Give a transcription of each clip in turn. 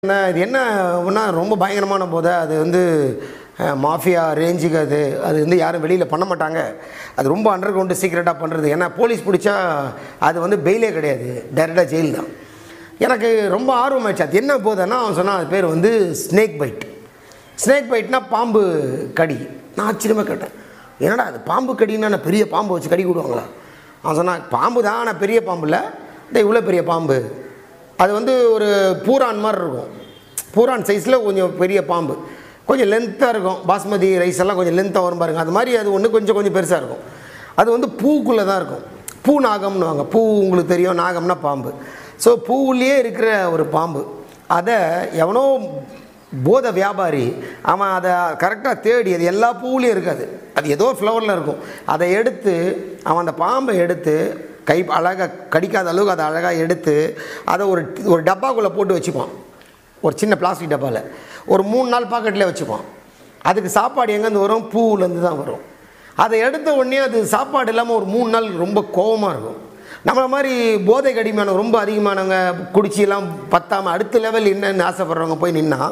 இது என்னன்னா ரொம்ப பயங்கரமான போதை. அது வந்து மாஃபியா ரேஞ்சுக்கு அது வந்து யாரும் வெளியில் பண்ண மாட்டாங்க. அது ரொம்ப அண்டர் கிரவுண்டு சீக்ரெட்டாக பண்ணுறது. ஏன்னா போலீஸ் பிடிச்சா அது வந்து பெயிலே கிடையாது, டைரெக்டாக ஜெயில் தான். எனக்கு ரொம்ப ஆர்வமாயிடுச்சு. அது என்ன போதைன்னா அவன் சொன்னான் அது பேர் வந்து ஸ்னேக் பைட். ஸ்னேக் பைட்னா பாம்பு கடி. நான் ஆச்சரியமாக கேட்டேன், என்னடா அது பாம்பு கடின்னா நான் பெரிய பாம்பு வச்சு கடி விடுவாங்களா? அவன் சொன்னான் பாம்பு தான், ஆனால் பெரிய பாம்பு இல்லை, இந்த இவ்வளோ பெரிய பாம்பு. அது வந்து ஒரு பூரான் மாதிரி இருக்கும், பூரான் சைஸில் கொஞ்சம் பெரிய பாம்பு, கொஞ்சம் லென்த்தாக இருக்கும். பாஸ்மதி ரைஸ் எல்லாம் கொஞ்சம் லென்த்தாக வரும் பாருங்கள், அது மாதிரி அது ஒன்று கொஞ்சம் பெருசாக இருக்கும். அது வந்து பூக்குள்ளே தான் இருக்கும். பூ நாகம்னு வாங்க, பூ உங்களுக்கு தெரியும், நாகம்னா பாம்பு. ஸோ பூவுலேயே இருக்கிற ஒரு பாம்பு. அதை எவனோ போதை வியாபாரி அவன் அதை கரெக்டாக தேடி, அது எல்லா பூவுலேயும் இருக்காது, அது ஏதோ ஃப்ளவரில் இருக்கும். அதை எடுத்து அவன் அந்த பாம்பை எடுத்து கை அழகாக கடிக்காத அளவுக்கு அதை அழகாக எடுத்து அதை ஒரு டப்பாக்குள்ளே போட்டு வச்சுப்பான். ஒரு சின்ன பிளாஸ்டிக் டப்பாவில் ஒரு 3 நாள் பாக்கெட்டில் வச்சுப்பான். அதுக்கு சாப்பாடு எங்கேருந்து வரும்? பூவிலேருந்து தான் வரும். அதை எடுத்த உடனே அது சாப்பாடு இல்லாமல் ஒரு 3 நாள் ரொம்ப கோபமாக இருக்கும். நம்மளை மாதிரி போதை கடிமையான ரொம்ப அதிகமானவங்க குடிச்சிலாம் பத்தாமல் அடுத்த லெவல் என்னன்னு ஆசைப்படுறவங்க போய் நின்னா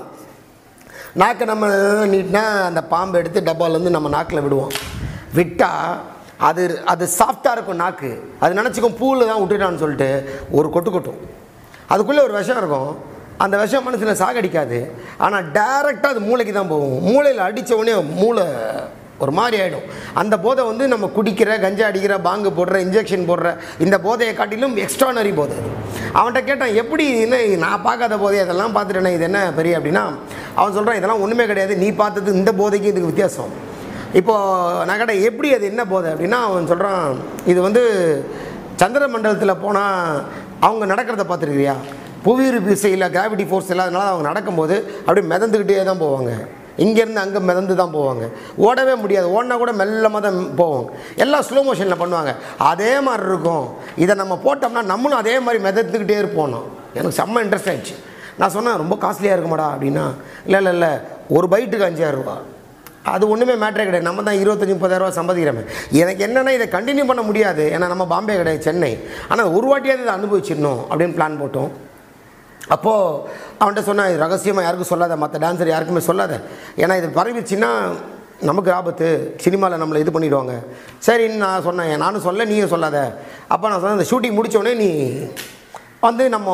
நாக்கை நம்ம நீட்டினா அந்த பாம்பை எடுத்து டப்பாலேருந்து நம்ம நாக்கில் விடுவோம். விட்டால் அது சாஃப்டாக இருக்கும் நாக்கு. அது நினச்சிக்கும் பூவில் தான் விட்டுட்டான்னு சொல்லிட்டு ஒரு கொட்டும். அதுக்குள்ளே ஒரு விஷம் இருக்கும். அந்த விஷம் மனசில் சாகடிக்காது, ஆனால் டைரெக்டாக அது மூளைக்கு தான் போகும். மூளையில் அடித்த உடனே மூளை ஒரு மாதிரி ஆகிடும். அந்த போதை வந்து நம்ம குடிக்கிற, கஞ்சா அடிக்கிற, பாங்கு போடுற, இன்ஜெக்ஷன் போடுற இந்த போதையை காட்டிலும் எக்ஸ்ட்ரானரி போதை. அவன்கிட்ட கேட்டான், எப்படி என்ன நான் பார்க்காத போதை அதெல்லாம் பார்த்துட்டேனே, இது என்ன பெரிய அப்படின்னா அவன் சொல்கிறான், இதெல்லாம் ஒன்றுமே கிடையாது, நீ பார்த்தது இந்த போதைக்கு இதுக்கு வித்தியாசம். இப்போது நான் கேட்டேன் எப்படி அது என்ன போதை அப்படின்னா அவன் சொல்கிறான், இது வந்து சந்திர மண்டலத்தில் போனால் அவங்க நடக்கிறத பார்த்துருக்கிறியா, புவியீர்ப்பு விசையில் கிராவிட்டி ஃபோர்ஸ் இல்லாதனால அவங்க நடக்கும்போது அப்படியே மிதந்துக்கிட்டே தான் போவாங்க, இங்கேருந்து அங்கே மிதந்து தான் போவாங்க, ஓடவே முடியாது, ஓடினா கூட மெல்லமாக தான் போவாங்க, எல்லாம் ஸ்லோ மோஷனில் பண்ணுவாங்க. அதே மாதிரி இருக்கும், இதை நம்ம போட்டோம்னா நம்மளும் அதே மாதிரி மிதந்துக்கிட்டே இருப்போம். எனக்கு செம்ம இன்ட்ரெஸ்ட் ஆகிடுச்சு. நான் சொன்னேன் ரொம்ப காஸ்ட்லியாக இருக்குமாடா அப்படின்னா, இல்லை ஒரு பைட்டுக்கு 5000 ரூபா, அது ஒன்றுமே மேட்டரே கிடையாது, நம்ம தான் 25-30 ரூபா சம்பாதிக்கிறோமே. எனக்கு என்னென்னா இதை கண்டினியூ பண்ண முடியாது, ஏன்னா நம்ம பாம்பே கிடையாது, சென்னை, ஆனால் ஒரு வாட்டியாவது இதை அனுபவிச்சிடணும் அப்படின்னு பிளான் போட்டோம். அப்போது அவன்கிட்ட சொன்னேன், இது ரகசியமாக யாருக்கும் சொல்லாத, மற்ற டான்ஸர் யாருக்குமே சொல்லாத, ஏன்னா இது பரவிச்சுன்னா நமக்கு ஆபத்து, சினிமாவில் நம்மளை இது பண்ணிவிடுவாங்க. சரின்னு நான் சொன்னேன், நானும் சொல்ல நீயும் சொல்லாத. அப்போ நான் சொன்னேன், இந்த ஷூட்டிங் முடித்தோடனே நீ வந்து நம்ம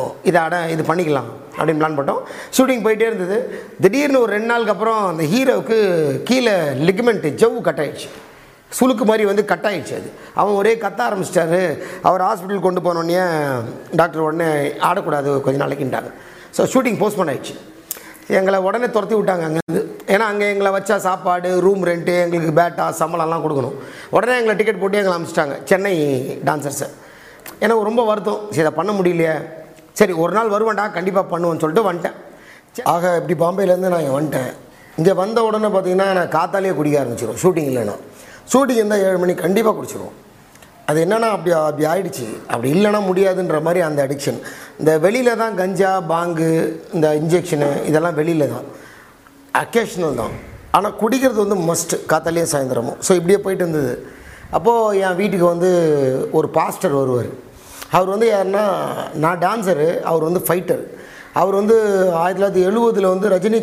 இது பண்ணிக்கலாம் அப்படின்னு பிளான் போட்டோம். ஷூட்டிங் போயிட்டே இருந்தது. திடீர்னு ஒரு 2 நாளுக்கு அப்புறம் அந்த ஹீரோவுக்கு கீழே லிகமெண்ட் ஜவ்வு கட் ஆகிடுச்சு, சுளுக்கு மாதிரி வந்து கட் ஆகிடுச்சு. அது அவன் ஒரே கத்த ஆரம்பிச்சிட்டாரு. அவர் ஹாஸ்பிட்டல் கொண்டு போனோடனே டாக்டர் உடனே ஆடக்கூடாது கொஞ்ச நாளைக்குன்ட்டாங்க. ஸோ ஷூட்டிங் போஸ்ட்போன் ஆகிடுச்சு. எங்களை உடனே துரத்தி விட்டாங்க அங்கேருந்து. ஏன்னா அங்கே எங்களை வச்சா சாப்பாடு, ரூம் ரெண்ட்டு, எங்களுக்கு பேட்டா சம்பளம்லாம் கொடுக்கணும். உடனே எங்களை டிக்கெட் போட்டு எங்களை அனுப்பிச்சிட்டாங்க சென்னை டான்சர்ஸை. எனக்கு ரொம்ப வருத்தம், சரி இதை பண்ண முடியலையே, சரி ஒரு நாள் வருவேன்டா கண்டிப்பாக பண்ணுவேன்னு சொல்லிட்டு வந்துட்டேன். ஆக இப்படி பாம்பேலேருந்து நான் வந்துட்டேன். இங்கே வந்த உடனே பார்த்தீங்கன்னா நான் காத்தாலேயே குடிக்க ஆரம்பிச்சிடும். ஷூட்டிங் இல்லைன்னா, ஷூட்டிங் இருந்தால் 7 மணிக்கு கண்டிப்பாக குடிச்சிடுவோம். அது என்னென்னா அப்படி ஆகிடுச்சு. அப்படி இல்லைன்னா முடியாதுன்ற மாதிரி அந்த அடிக்ஷன். இந்த வெளியில் தான் கஞ்சா, பாங்கு, இந்த இன்ஜெக்ஷனு இதெல்லாம் வெளியில் தான், அக்கேஷ்னல் தான். ஆனால் குடிக்கிறது வந்து மஸ்ட்டு, காத்தாலேயே சாயந்தரமும். ஸோ இப்படியே போயிட்டு இருந்தது. அப்போது என் வீட்டுக்கு வந்து ஒரு பாஸ்டர் வருவார். அவர் வந்து யாருன்னா, நான் டான்ஸரு, அவர் வந்து ஃபைட்டர். அவர் வந்து 1970 வந்து ரஜினி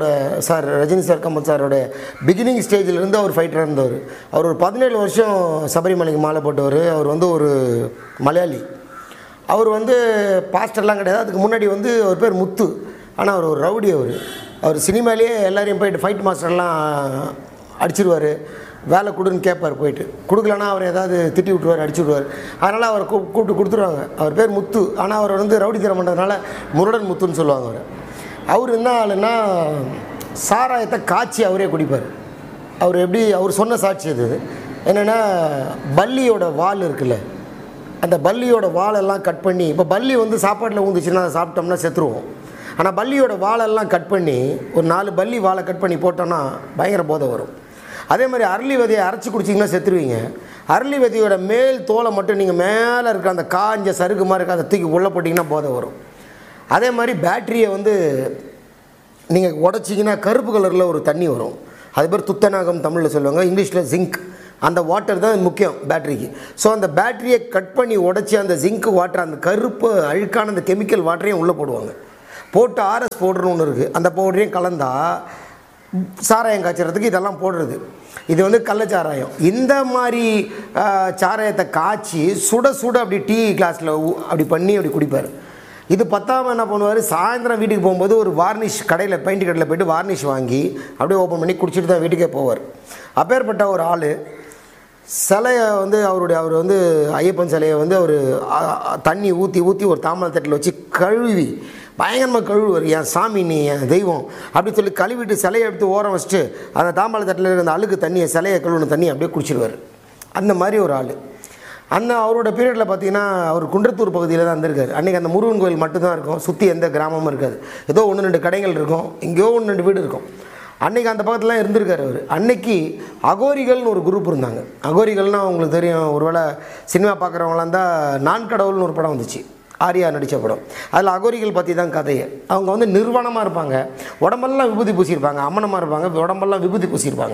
சார் கமல் சாரோட பிகினிங் ஸ்டேஜிலேருந்து அவர் ஃபைட்டராக இருந்தவர். அவர் ஒரு 17 வருஷம் சபரிமலைக்கு மாலை போட்டவர். அவர் வந்து ஒரு மலையாளி. அவர் வந்து பாஸ்டர்லாம் கிடையாது. அதுக்கு முன்னாடி வந்து அவர் பேர் முத்து, ஆனால் அவர் ஒரு ரவுடி. அவர் சினிமாலேயே எல்லாரையும் போயிட்டு ஃபைட் மாஸ்டர்லாம் அடிச்சிருவார், வேலை கொடுன்னு கேட்பார், போயிட்டு கொடுக்கலன்னா அவர் ஏதாவது திட்டி விட்டுருவார், அடிச்சு விடுவார். அதனால் அவர் கூப்பிட்டு கொடுத்துருவாங்க. அவர் பேர் முத்து, ஆனால் அவர் வந்து ரவுடித்தனம் பண்ணுறதுனால முருடன் முத்துன்னு சொல்லுவாங்க. அவர் என்ன ஆளுன்னா சாராயத்தை காய்ச்சி அவரே குடிப்பார். அவர் சொன்ன சாட்சி அது என்னென்னா, பல்லியோட வால் இருக்குல்ல, அந்த பல்லியோட வாலெல்லாம் கட் பண்ணி, இப்போ பல்லி வந்து சாப்பாட்டில் ஊந்துச்சுன்னா அதை சாப்பிட்டோம்னா செத்துருவோம். ஆனால் பல்லியோட வாலெல்லாம் கட் பண்ணி ஒரு 4 பல்லி வாழை கட் பண்ணி போட்டோன்னா பயங்கர போதை வரும். அதே மாதிரி அரளி விதையை அரைச்சி குடிச்சிங்கன்னா செத்துருவீங்க. அரளி விதையோட மேல் தோலை மட்டும் நீங்கள் மேலே இருக்கிற அந்த காஞ்ச சருகு மாதிரி இருக்க அதை தூக்கி உள்ளே போட்டிங்கன்னா போதை வரும். அதே மாதிரி பேட்டரியை வந்து நீங்கள் உடச்சிங்கன்னா கருப்பு கலரில் ஒரு தண்ணி வரும், அது பேர் துத்தநாகம் தமிழில் சொல்லுவாங்க, இங்கிலீஷில் ஜிங்க். அந்த வாட்டர் தான் முக்கியம் பேட்டரிக்கு. ஸோ அந்த பேட்டரியை கட் பண்ணி உடச்சி அந்த ஜிங்க் வாட்டர், அந்த கருப்பு அழுக்கான அந்த கெமிக்கல் வாட்டரையும் உள்ளே போடுவாங்க. போட்டு ஆர்எஸ் பவுடர்னு ஒன்று இருக்குது, அந்த பவுடரையும் கலந்தால் சாராயம் காய்ச்சறதுக்கு இதெல்லாம் போடுறது. இது வந்து கள்ளச்சாராயம். இந்த மாதிரி சாராயத்தை காய்ச்சி சுட சுட அப்படி டீ கிளாஸில் அப்படி பண்ணி அப்படி குடிப்பார். இது பத்தாமல் என்ன பண்ணுவார், சாயந்தரம் வீட்டுக்கு போகும்போது ஒரு வார்னிஷ் கடையில் பெயிண்ட் கடையில் போய்ட்டு வார்னிஷ் வாங்கி அப்படியே ஓப்பன் பண்ணி குடிச்சிட்டு தான் வீட்டுக்கே போவார். அப்பேற்பட்ட ஒரு ஆள் சிலையை வந்து அவர் வந்து ஐயப்பன் சிலையை வந்து அவர் தண்ணி ஊற்றி ஊற்றி ஒரு தாமரை தட்டில் வச்சு கழுவி பயங்கரமாக கழுவுவார். என் சாமி நீ என் தெய்வம் அப்படின்னு சொல்லி கழுவிட்டு சிலையை எடுத்து ஓரம் வச்சுட்டு அந்த தாமரை தட்டில் இருக்கிற அந்த அழுக்கு தண்ணியை சிலையை கழுவுன தண்ணி அப்படியே குடிச்சிடுவார். அந்த மாதிரி ஒரு ஆள். அந்த அவரோட பீரியடில் பார்த்தீங்கன்னா அவர் குன்றத்தூர் பகுதியில் தான் இருந்திருக்காரு. அன்றைக்கி அந்த முருகன் கோயில் மட்டும்தான் இருக்கும், சுற்றி எந்த கிராமமும் இருக்காது. ஏதோ 1-2 கடைகள் இருக்கும், எங்கேயோ 1-2 வீடு இருக்கும். அன்றைக்கி அந்த பக்கத்துலாம் இருந்திருக்காரு அவர். அன்றைக்கி அகோரிகள்னு ஒரு குரூப் இருந்தாங்க. அகோரிகள்னால் அவங்களுக்கு தெரியும், ஒருவேளை சினிமா பார்க்குறவங்களாம் தான் நான் கடவுள்னு ஒரு படம் வந்துச்சு, ஆரியா நடித்த படம். அதில் அகோரிகள் பற்றி தான் கதையை. அவங்க வந்து நிர்வாணமாக இருப்பாங்க, உடம்பெல்லாம் விபூதி பூசியிருப்பாங்க, அம்மனமாக இருப்பாங்க, உடம்பெல்லாம் விபூதி பூசியிருப்பாங்க,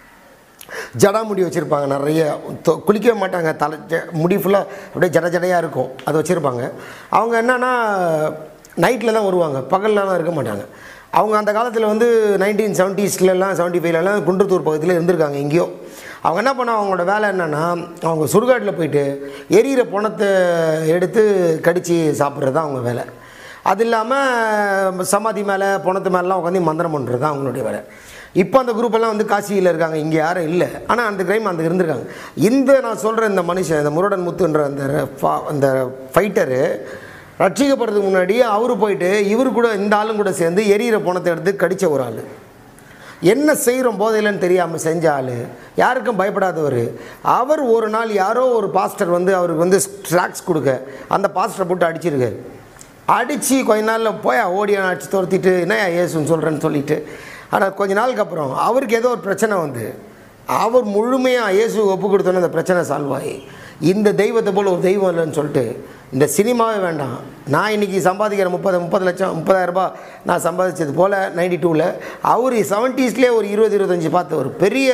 ஜடாமுடி வச்சுருப்பாங்க, நிறைய குளிக்கவே மாட்டாங்க, முடி ஃபுல்லாக அப்படியே ஜடையாக இருக்கும், அதை வச்சுருப்பாங்க. அவங்க என்னென்னா நைட்டில் தான் வருவாங்க, பகல்லலாம் இருக்க மாட்டாங்க. அவங்க அந்த காலத்தில் வந்து 1970ஸ்லாம் 75லலாம் குன்றத்தூர் பகுதியில் இருந்திருக்காங்க எங்கேயோ. அவங்க என்ன பண்ணால் அவங்களோட வேலை என்னென்னா, அவங்க சுடுகாட்டில் போயிட்டு எரியிற பணத்தை எடுத்து கடித்து சாப்பிட்றது தான் அவங்க வேலை. அது இல்லாமல் சமாதி மேலே பணத்து மேலாம் உட்காந்து மந்திரம் பண்ணுறது தான் அவங்களுடைய வேலை. இப்போ அந்த குரூப்பெல்லாம் வந்து காசியில் இருக்காங்க, இங்கே யாரும் இல்லை. ஆனால் அந்த கிரைம் அந்த இருந்திருக்காங்க. நான் சொல்கிற இந்த மனுஷன், இந்த முருடன் முத்துன்ற அந்த ஃபைட்டரு ரட்சிக்கப்படுறதுக்கு முன்னாடி அவர் போயிட்டு இவர் கூட இந்த ஆளும் கூட சேர்ந்து எரியிற பணத்தை எடுத்து கடித்த ஒரு ஆள். என்ன செய்கிறோம் போதையிலன்னு தெரியாமல் செஞ்ச ஆள், யாருக்கும் பயப்படாதவர். அவர் ஒரு நாள் யாரோ ஒரு பாஸ்டர் வந்து அவருக்கு வந்து ஸ்ட்ராக்ஸ் கொடுக்க அந்த பாஸ்டரை போட்டு அடிச்சிருக்காரு. அடித்து கொஞ்ச நாளில் போய் ஓடியான அடித்து துரத்திட்டு என்ன ஏசுன்னு சொல்கிறேன்னு சொல்லிவிட்டு. ஆனால் கொஞ்ச நாளுக்கு அப்புறம் அவருக்கு ஏதோ ஒரு பிரச்சனை வந்து அவர் முழுமையாக இயேசு ஒப்பு கொடுத்தோன்னே அந்த பிரச்சனை சால்வ் ஆகி இந்த தெய்வத்தை போல் ஒரு தெய்வம் இல்லைன்னு சொல்லிட்டு இந்த சினிமாவே வேண்டாம், நான் இன்றைக்கி சம்பாதிக்கிற 30 லட்சம் 30,000 ரூபாய் நான் சம்பாதிச்சது போல் 92ல் அவர் 70ஸ்லேயே ஒரு 20-25 பார்த்த ஒரு பெரிய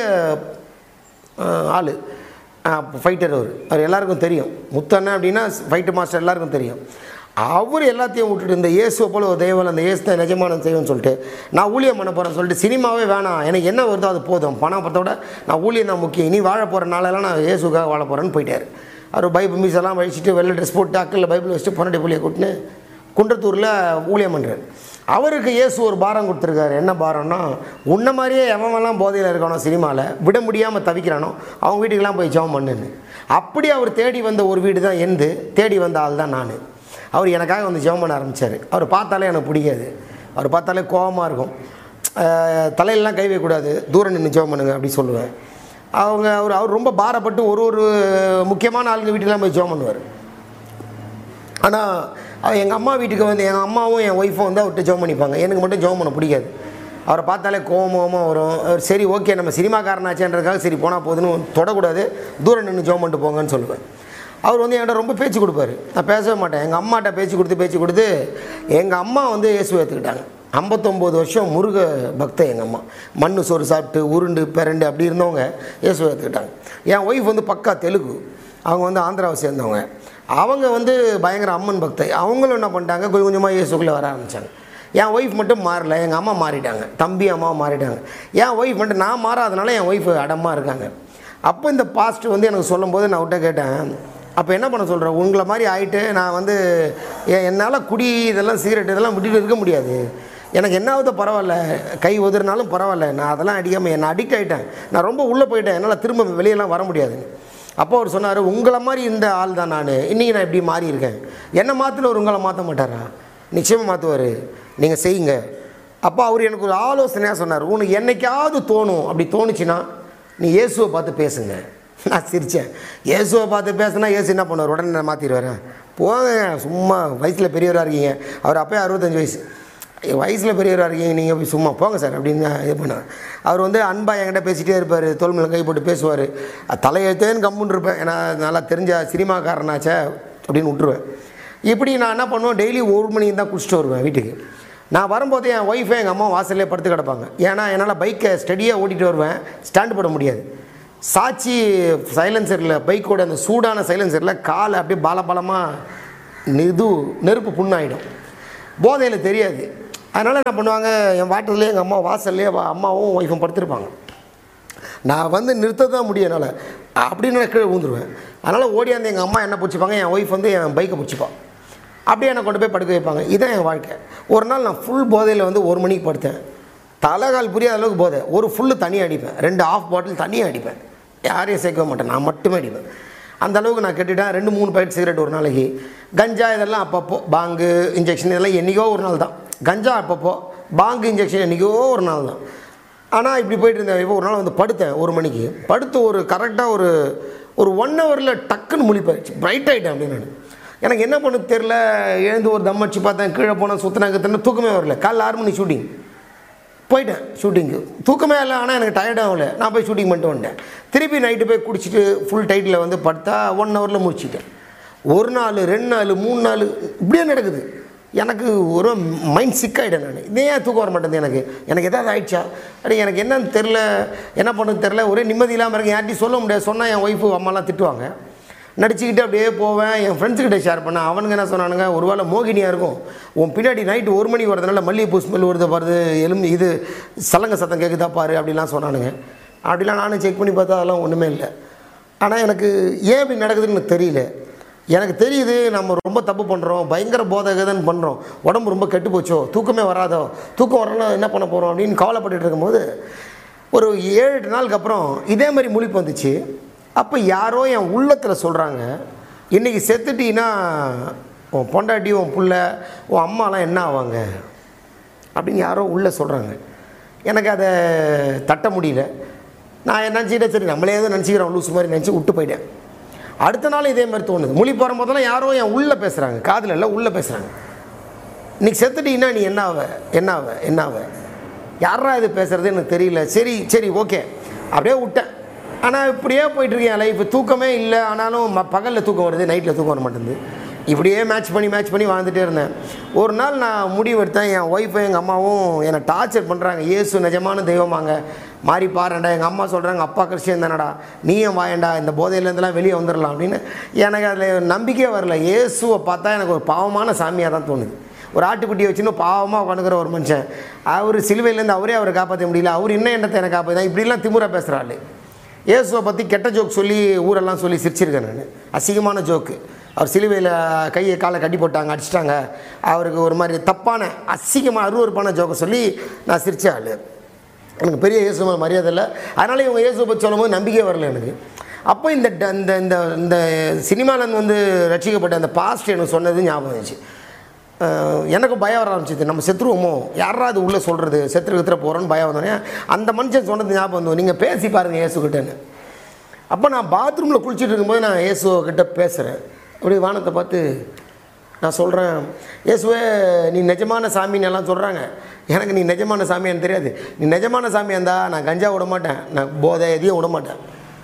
ஆள் ஃபைட்டர். அவர் எல்லாருக்கும் தெரியும். முத்தண்ணன் அப்படின்னா ஃபைட்டு மாஸ்டர் எல்லாருக்கும் தெரியும். அவர் எல்லாத்தையும் விட்டுட்டு இந்த இயேசுவை போல் ஒரு தெய்வம், அந்த இயேசு தான் நிஜமான தெய்வம்னு சொல்லிட்டு நான் ஊழியம் பண்ண போகிறேன்னு சொல்லிட்டு சினிமாவே வேணாம், எனக்கு என்ன வருதோ அது போதும், பணம் பற்றோட நான் ஊழியம் தான் முக்கியம், இனி வாழ போகிற நாளெல்லாம் நான் இயேசுக்காக வாழ போகிறேன்னு போயிட்டார். அவர் பைபிள் மீஸெல்லாம் வழிச்சிட்டு வெள்ளை ட்ரெஸ் போட்டு அக்கலில் பைபிள் வச்சுட்டு பொன்னாடி புள்ளியை கூட்டின்னு குன்றத்தூரில் ஊழியம் பண்ணுறார். அவருக்கு இயேசு ஒரு பாரம் கொடுத்துருக்காரு. என்ன பாரம்னா, உன்ன மாதிரியே எவன்லாம் போதையில் இருக்கானோ சினிமாவில் விட முடியாமல் தவிக்கிறானோ அவங்க வீட்டுக்கெல்லாம் போய் ஜெபம் பண்ணுன்னு. அப்படி அவர் தேடி வந்த ஒரு வீடு தான் எந்து, தேடி வந்த ஆள் தான் நான். அவர் எனக்காக வந்து ஜெபம் பண்ண ஆரம்பித்தார். அவர் பார்த்தாலே எனக்கு பிடிக்காது, அவர் பார்த்தாலே கோபமாக இருக்கும். தலையிலலாம் கை வைக்கக்கூடாது, தூரம் நின்று ஜெபம் பண்ணுங்க அப்படி சொல்லுவேன். அவர் ரொம்ப பாரப்பட்டு ஒரு முக்கியமான ஆளுங்க வீட்டுக்கெல்லாம் போய் ஜெபம் பண்ணுவார். ஆனால் எங்கள் அம்மா வீட்டுக்கு வந்து எங்கள் அம்மாவும் என் ஒய்ஃபும் வந்து அவர்கிட்ட ஜெபம் பண்ணிப்பாங்க. எனக்கு மட்டும் ஜெபம் பண்ண பிடிக்காது. அவரை பார்த்தாலே கோபமாக வரும். சரி ஓகே நம்ம சினிமாக்காரனாச்சேன்றதுக்காக சரி போனால் போதுன்னு தொடக்கூடாது, தூரம் நின்று ஜெபம் பண்ணிட்டு போங்கன்னு சொல்லுவேன். அவர் வந்து என்கிட்ட ரொம்ப பேச்சு கொடுப்பார், நான் பேசவே மாட்டேன். எங்கள் அம்மாட்ட பேச்சு கொடுத்து எங்கள் அம்மா வந்து இயேசுவை ஏற்றுக்கிட்டாங்க. 59 வருஷம் முருக பக்தை எங்கள் அம்மா. மண் சோறு சாப்பிட்டு உருண்டு பிறண்டு அப்படி இருந்தவங்க இயேசுவை ஏற்றுக்கிட்டாங்க. என் ஒய்ஃப் வந்து பக்கா தெலுங்கு, அவங்க வந்து ஆந்திராவை சேர்ந்தவங்க. அவங்க வந்து பயங்கர அம்மன் பக்தை. அவங்களும் என்ன பண்ணிட்டாங்க, கொஞ்சம் கொஞ்சமாக இயேசுக்குள்ளே வர ஆரம்பித்தாங்க. என் ஒய்ஃப் மட்டும் மாறல, எங்கள் அம்மா மாறிட்டாங்க, தம்பி அம்மாவும் மாறிட்டாங்க. என் ஒய்ஃப் மட்டும் நான் மாறாதனால என் ஒய்ஃப் அடமாக இருக்காங்க. அப்போ இந்த பாஸ்ட் வந்து எனக்கு சொல்லும்போது நான் விட்ட கேட்டேன், அப்போ என்ன பண்ண சொல்கிறேன், உங்களை மாதிரி ஆகிட்டு நான் வந்து என்னால் குடி இதெல்லாம் சிகரெட் இதெல்லாம் விட்டுட்டு இருக்க முடியாது, எனக்கு என்னாவது பரவாயில்ல, கை உதறினாலும் பரவாயில்ல, நான் அதெல்லாம் அடிக்காமல் நான் அடிக்ட் ஆகிட்டேன், நான் ரொம்ப உள்ளே போயிட்டேன், என்னால் திரும்ப வெளியெல்லாம் வர முடியாதுன்னு. அப்போ அவர் சொன்னார், உங்களை மாதிரி இந்த ஆள் தான் நான், இன்றைக்கி நான் இப்படி மாறி இருக்கேன், என்னை மாற்றல உங்களை மாற்ற மாட்டாரா, நிச்சயமாக மாற்றுவார், நீங்கள் செய்யுங்க. அப்போ அவர் எனக்கு ஒரு ஆலோசனையாக சொன்னார், உனக்கு என்னைக்காவது தோணும், அப்படி தோணுச்சுன்னா நீ இயேசுவை பார்த்து பேசுங்க. நான் சிரித்தேன். இயேசுவை பார்த்து பேசுனா இயேசு என்ன பண்ணுவார், உடனே மாற்றிடுவார். போங்க, சும்மா வயசில் பெரியவராக இருக்கீங்க, அவர் அப்போயே 65 வயசு, வயசில் பெரியவராக இருக்கீங்க, நீங்கள் போய் சும்மா போங்க சார் அப்படின்னு இது பண்ணார். அவர் வந்து அன்பாக என்கிட்ட பேசிகிட்டே இருப்பார், தோல் மேலே கை போட்டு பேசுவார். தலையெழுத்தேன்னு கம்முன்னு இருப்பேன், ஏன்னா நல்லா தெரிஞ்ச சினிமாக்காரனாச்சே அப்படின்னு விட்டுருவேன். இப்படி நான் என்ன பண்ணுவேன், டெய்லி 1 மணிக்கு தான் குடிச்சிட்டு வருவேன் வீட்டுக்கு. நான் வரும்போது என் ஒய்ஃபை எங்கள் அம்மா வாசல்லே படுத்து கிடப்பாங்க. ஏன்னா என்னால் பைக்கை ஸ்டடியாக ஓட்டிகிட்டு வருவேன், ஸ்டாண்டு போட முடியாது. சாட்சி சைலன்சரில், பைக்கோட அந்த சூடான சைலன்சரில் காலை அப்படியே பாலமாக நெருப்பு புண்ணாயிடும். போதையில் தெரியாது. அதனால் என்ன பண்ணுவாங்க, என் வாட்டர்லேயே எங்கள் அம்மா வாசல்லையே அம்மாவும் ஒய்ஃபும் படுத்திருப்பாங்க. நான் வந்து நிறுத்த தான் முடியும் என்னால், அப்படின்னு நான் கீழே விழுந்துருவேன். அதனால் ஓடியாந்து எங்கள் அம்மா என்ன பிடிச்சிப்பாங்க, என் ஒய்ஃப் வந்து என் பைக்கை பிடிச்சிப்பான். அப்படியே என்னை கொண்டு போய் படுக்க வைப்பாங்க. இதுதான் என் வாழ்க்கை. ஒரு நாள் நான் ஃபுல் போதையில் வந்து 1 மணிக்கு படுத்தேன். தலைகால் புரியாத அளவுக்கு போதை. ஒரு ஃபுல்லு தனியாக அடிப்பேன், 2 ஆஃப் பாட்டில் தனியாக அடிப்பேன், யாரையும் சேர்க்க மாட்டேன், நான் மட்டுமே அடிப்பேன். அந்த அளவுக்கு நான் கெட்டுட்டேன். 2-3 பாக்கெட் சிகரெட் ஒரு நாளைக்கு. கஞ்சா இதெல்லாம் அப்பப்போ, பாங்கு இன்ஜெக்ஷன் இதெல்லாம் என்றைக்கோ ஒரு நாள் தான். கஞ்சா அப்பப்போ, பாங்கு இன்ஜெக்ஷன் என்றைக்கோ ஒரு நாள் தான். ஆனால் இப்படி போயிட்டு இருந்தேன். இப்போ ஒரு நாள் வந்து படுத்தேன் 1 மணிக்கு. படுத்து ஒரு கரெக்டாக ஒரு 1 ஹவரில் டக்குன்னு முழிப்பாயிடுச்சு, பிரைட் ஆகிட்டேன் அப்படின்னு. நான் எனக்கு என்ன பண்ணு தெரில. எழுந்து ஒரு தம் அடிச்சு பார்த்தேன், கீழே போனேன், சுற்றினாங்க, தூக்கமே வரல. காலைல 6 மணி ஷூட்டிங் போயிட்டேன். ஷூட்டிங்கு தூக்கமே இல்லை, ஆனால் எனக்கு டயர்டாக இல்லை. நான் போய் ஷூட்டிங் பண்ணிட்டு வந்துட்டேன். திருப்பி நைட்டு போய் குடிச்சிட்டு ஃபுல் டைட்டில் வந்து படுத்தா 1 ஹவரில் முடிச்சிட்டேன். 1 நாள் 2 நாள் 3 நாள் இப்படியே நடக்குது. எனக்கு ஒரு மைண்ட் சிக்காகிட்டேன். நான் இதே தூக்கம் வர மாட்டேங்குது. எனக்கு எதாவது ஆயிடுச்சா அப்படி எனக்கு என்னன்னு தெரில, என்ன பண்ணுறது தெரில. ஒரே நிம்மதி இல்லாமல் இருக்கு. யார்ட்டையும் சொல்ல முடியாது. சொன்னால் என் ஒய்ஃபு அம்மாலாம் திட்டுவாங்க. நடிச்சுக்கிட்டு அப்படியே போவேன். என் ஃப்ரெண்ட்ஸுக்கிட்ட ஷேர் பண்ணேன். அவனுங்க என்ன சொன்னானுங்க, ஒரு வேளை மோகினியாக இருக்கும், உன் பின்னாடி நைட்டு 1 மணிக்கு வரதுனால மல்லிகைப்பூ ஸ்மெல் வருது பாருது, இது சலங்க சத்தம் கேட்குதா பாரு அப்படிலாம் சொன்னானுங்க. அப்படிலாம் நானும் செக் பண்ணி பார்த்தா அதெல்லாம் ஒன்றுமே இல்லை. ஆனால் எனக்கு ஏன் இப்படி நடக்குதுன்னு எனக்கு தெரியல. எனக்கு தெரியுது நம்ம ரொம்ப தப்பு பண்ணுறோம், பயங்கர போதகதன்னு பண்ணுறோம், உடம்பு ரொம்ப கெட்டு போச்சோ, தூக்கமே வராதோ, தூக்கம் வரலாம் என்ன பண்ண போகிறோம் அப்படின்னு கவலைப்பட்டுட்டு இருக்கும்போது ஒரு 7-8 நாளுக்கு அப்புறம் இதே மாதிரி முழிப்பு வந்துச்சு. அப்போ யாரோ என் உள்ளத்தில் சொல்கிறாங்க, இன்றைக்கி செத்துட்டீங்கன்னா உன் பொண்டாட்டி, உன் புள்ள, உன் அம்மாலாம் என்ன ஆவாங்க அப்படின்னு யாரோ உள்ளே சொல்கிறாங்க. எனக்கு அதை தட்ட முடியல. நான் நினச்சிக்கிட்டே சரி நம்மளே எதுவும் நினச்சிக்கிறோம் லூஸ் மாதிரி நினச்சி விட்டு போயிட்டேன். அடுத்த நாள் இதே மாதிரி தோணுது. மொழி போகிற போதெல்லாம் யாரோ என் உள்ளே பேசுகிறாங்க, காதில் இல்லை உள்ளே பேசுகிறாங்க. இன்றைக்கி செத்துட்டீங்கன்னா நீ என்னாவ யாரா இது பேசுகிறது எனக்கு தெரியல. சரி ஓகே அப்படியே விட்டேன். ஆனால் இப்படியே போயிட்டுருக்கேன் லைஃப். தூக்கமே இல்லை, ஆனாலும் பகலில் தூக்கம் வருது, நைட்டில் தூக்கம் வர மாட்டேங்குது. இப்படியே மேட்ச் பண்ணி வாழ்ந்துகிட்டே இருந்தேன். ஒரு நாள் நான் முடிவு எடுத்தேன். என் ஒய்ஃபும் எங்கள் அம்மாவும் என்னை டார்ச்சர் பண்ணுறாங்க. இயேசு நிஜமான தெய்வமாங்க, மாறி பாருண்டா. எங்கள் அம்மா சொல்கிறாங்க, அப்பா கிறிஸ்டியன் தானடா, நீயும் வாயண்டா, இந்த போதையிலேருந்துலாம் வெளியே வந்துடலாம் அப்படின்னு. எனக்கு அதில் நம்பிக்கையே வரல. இயேசுவை பார்த்தா எனக்கு ஒரு பாவமான சாமியாக தான் தோணுது. ஒரு ஆட்டுக்குட்டியை வச்சுன்னு பாவமாக உட்காந்துக்கிற ஒரு மனுஷன், அவர் சிலுவையிலேருந்து அவரை காப்பாற்ற முடியல, அவர் இன்னும் என்னத்தை எனக்கு காப்பாற்ற, இப்படிலாம் திமுறை பேசுகிறாள். இயேசுவை பற்றி கெட்ட ஜோக் சொல்லி ஊரெல்லாம் சொல்லி சிரிச்சிருக்கேன் நான். அசிங்கமான ஜோக்கு. அவர் சிலுவையில் கையை காலை கட்டி போட்டாங்க, அடிச்சிட்டாங்க, அவருக்கு ஒரு மாதிரி தப்பான அசிங்கமாக அருவருப்பான ஜோக்கை சொல்லி நான் சிரிச்ச ஆள். எனக்கு பெரிய இயேசுவை மரியாதை இல்லை. அதனால் இவங்க இயேசுவை பற்றி சொல்லும் போது நம்பிக்கையே வரல எனக்கு. அப்போ இந்த இந்த இந்த சினிமாவில் வந்து ரசிக்கப்பட்ட அந்த பாஸ்ட் எனக்கு சொன்னது ஞாபகம் இருந்துச்சு. எனக்கு பயம் வர ஆரம்பிச்சிது. நம்ம செத்துருவோமோ, யாராவது உள்ளே சொல்கிறது, செத்துற போகிறோன்னு பயம் வந்தோடனே அந்த மனுஷன் சொன்னது ஞாபகம் வந்தோம், நீங்கள் பேசி பாருங்கள் இயேசுக்கிட்டேன்னு. அப்போ நான் பாத்ரூமில் குளிச்சுட்டு இருக்கும்போது நான் இயேசுக்கிட்ட பேசுகிறேன். அப்படி வானத்தை பார்த்து நான் சொல்கிறேன், இயேசுவே நீ நிஜமான சாமின்னு எல்லாம் சொல்கிறாங்க, எனக்கு நீ நிஜமான சாமியான்னு தெரியாது. நீ நிஜமான சாமியாக இருந்தால் நான் கஞ்சா விட மாட்டேன், நான் போதை எதையும் விட மாட்டேன்.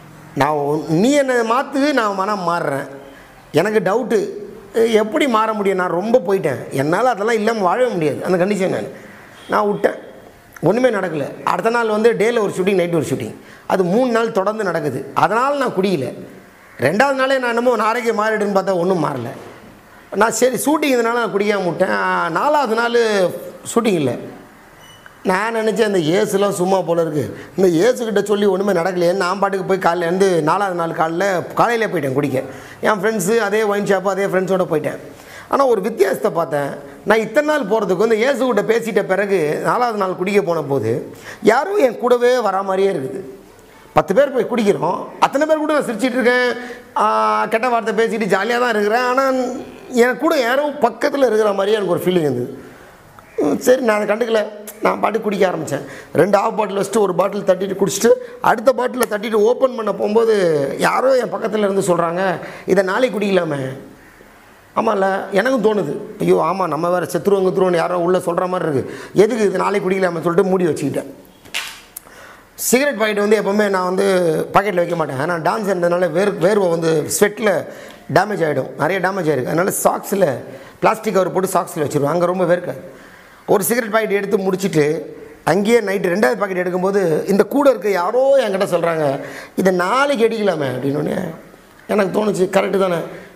நீ என்னை மாற்று, நான் மனம் மாறுறேன். எனக்கு டவுட்டு, எப்படி மாற முடியும்? நான் ரொம்ப போயிட்டேன், என்னால் அதெல்லாம் இல்லாமல் வாழவே முடியாது அந்த கண்டிஷன். நான் விட்டேன், ஒன்றுமே நடக்கலை. அடுத்த நாள் வந்து டேயில் ஒரு ஷூட்டிங், நைட்டு ஒரு ஷூட்டிங், அது 3 நாள் தொடர்ந்து நடக்குது. அதனால் நான் குடியில. 2வது நாளே நான் என்னமோ நாளைக்கு மாறிடுன்னு பார்த்தா ஒன்றும் மாறலை. நான் சரி ஷூட்டிங் இதனால நான் குடிக்காமல் விட்டேன். 4வது நாள் ஷூட்டிங் இல்லை. நான் நினச்சேன் இந்த ஏசுலாம் சும்மா போல இருக்குது, இந்த ஏசுக்கிட்ட சொல்லி ஒன்றுமே நடக்கலையேன்னு நான் பாட்டுக்கு போய் காலையிலேருந்து 4வது நாள் காலையிலே போயிட்டேன் குடிக்க. என் ஃப்ரெண்ட்ஸு அதே ஒயின் ஷாப்பு அதே ஃப்ரெண்ட்ஸோடு போயிட்டேன். ஆனால் ஒரு வித்தியாசத்தை பார்த்தேன். நான் இத்தனை நாள் போகிறதுக்கு வந்து ஏசுக்கிட்ட பேசிட்ட பிறகு 4வது நாள் குடிக்க போன போது யாரும் என் கூடவே வரா மாதிரியே இருக்குது. 10 பேர் போய் குடிக்கிறோம், அத்தனை பேர் கூட நான் சிரிச்சிட்டு இருக்கேன், கெட்ட வார்த்தை பேசிட்டு ஜாலியாக தான் இருக்கிறேன். ஆனால் என் கூட யாரும் பக்கத்தில் இருக்கிற மாதிரியே எனக்கு ஒரு ஃபீலிங் இருந்தது. சரி நான் அதை கண்டுக்கல, நான் பாட்டு குடிக்க ஆரம்பித்தேன். 2 ஆஃப் பாட்டில் வச்சுட்டு ஒரு பாட்டில் தட்டிட்டு குடிச்சிட்டு அடுத்த பாட்டில் தட்டிட்டு ஓப்பன் பண்ண போகும்போது யாரோ என் பக்கத்தில் இருந்து சொல்கிறாங்க, இதை நாளைக்கு குடிக்கலாமே. ஆமாம்ல, எனக்கும் தோணுது, ஐயோ ஆமாம் நம்ம வேறு செத்துருவோன்னு யாரோ உள்ளே சொல்கிற மாதிரி இருக்குது, எதுக்கு இது நாளைக்கு குடிக்கலாமே சொல்லிட்டு மூடி வச்சுக்கிட்டேன். சிகரெட் பாக்கெட் வந்து எப்போவுமே நான் வந்து பாக்கெட்டில் வைக்க மாட்டேன். ஆனால் டான்ஸ் இருந்ததுனால வேர்வை வந்து ஸ்வெட்டில் டேமேஜ் ஆகிடும், நிறைய டேமேஜ் ஆகிருக்கு. அதனால் சாக்ஸில் பிளாஸ்டிக் கவர் போட்டு சாக்ஸில் வச்சுருவேன், அங்கே ரொம்ப வேர்க்காது. ஒரு சிகரெட் பாக்கெட் எடுத்து முடிச்சுட்டு அங்கேயே நைட்டு 2வது பாக்கெட் எடுக்கும்போது இந்த கூட இருக்க யாரோ என்கிட்ட சொல்கிறாங்க, இதை நாளைக்கு அடிக்கலாமே அப்படின்னோடனே எனக்கு தோணுச்சு, கரெக்டு தானே,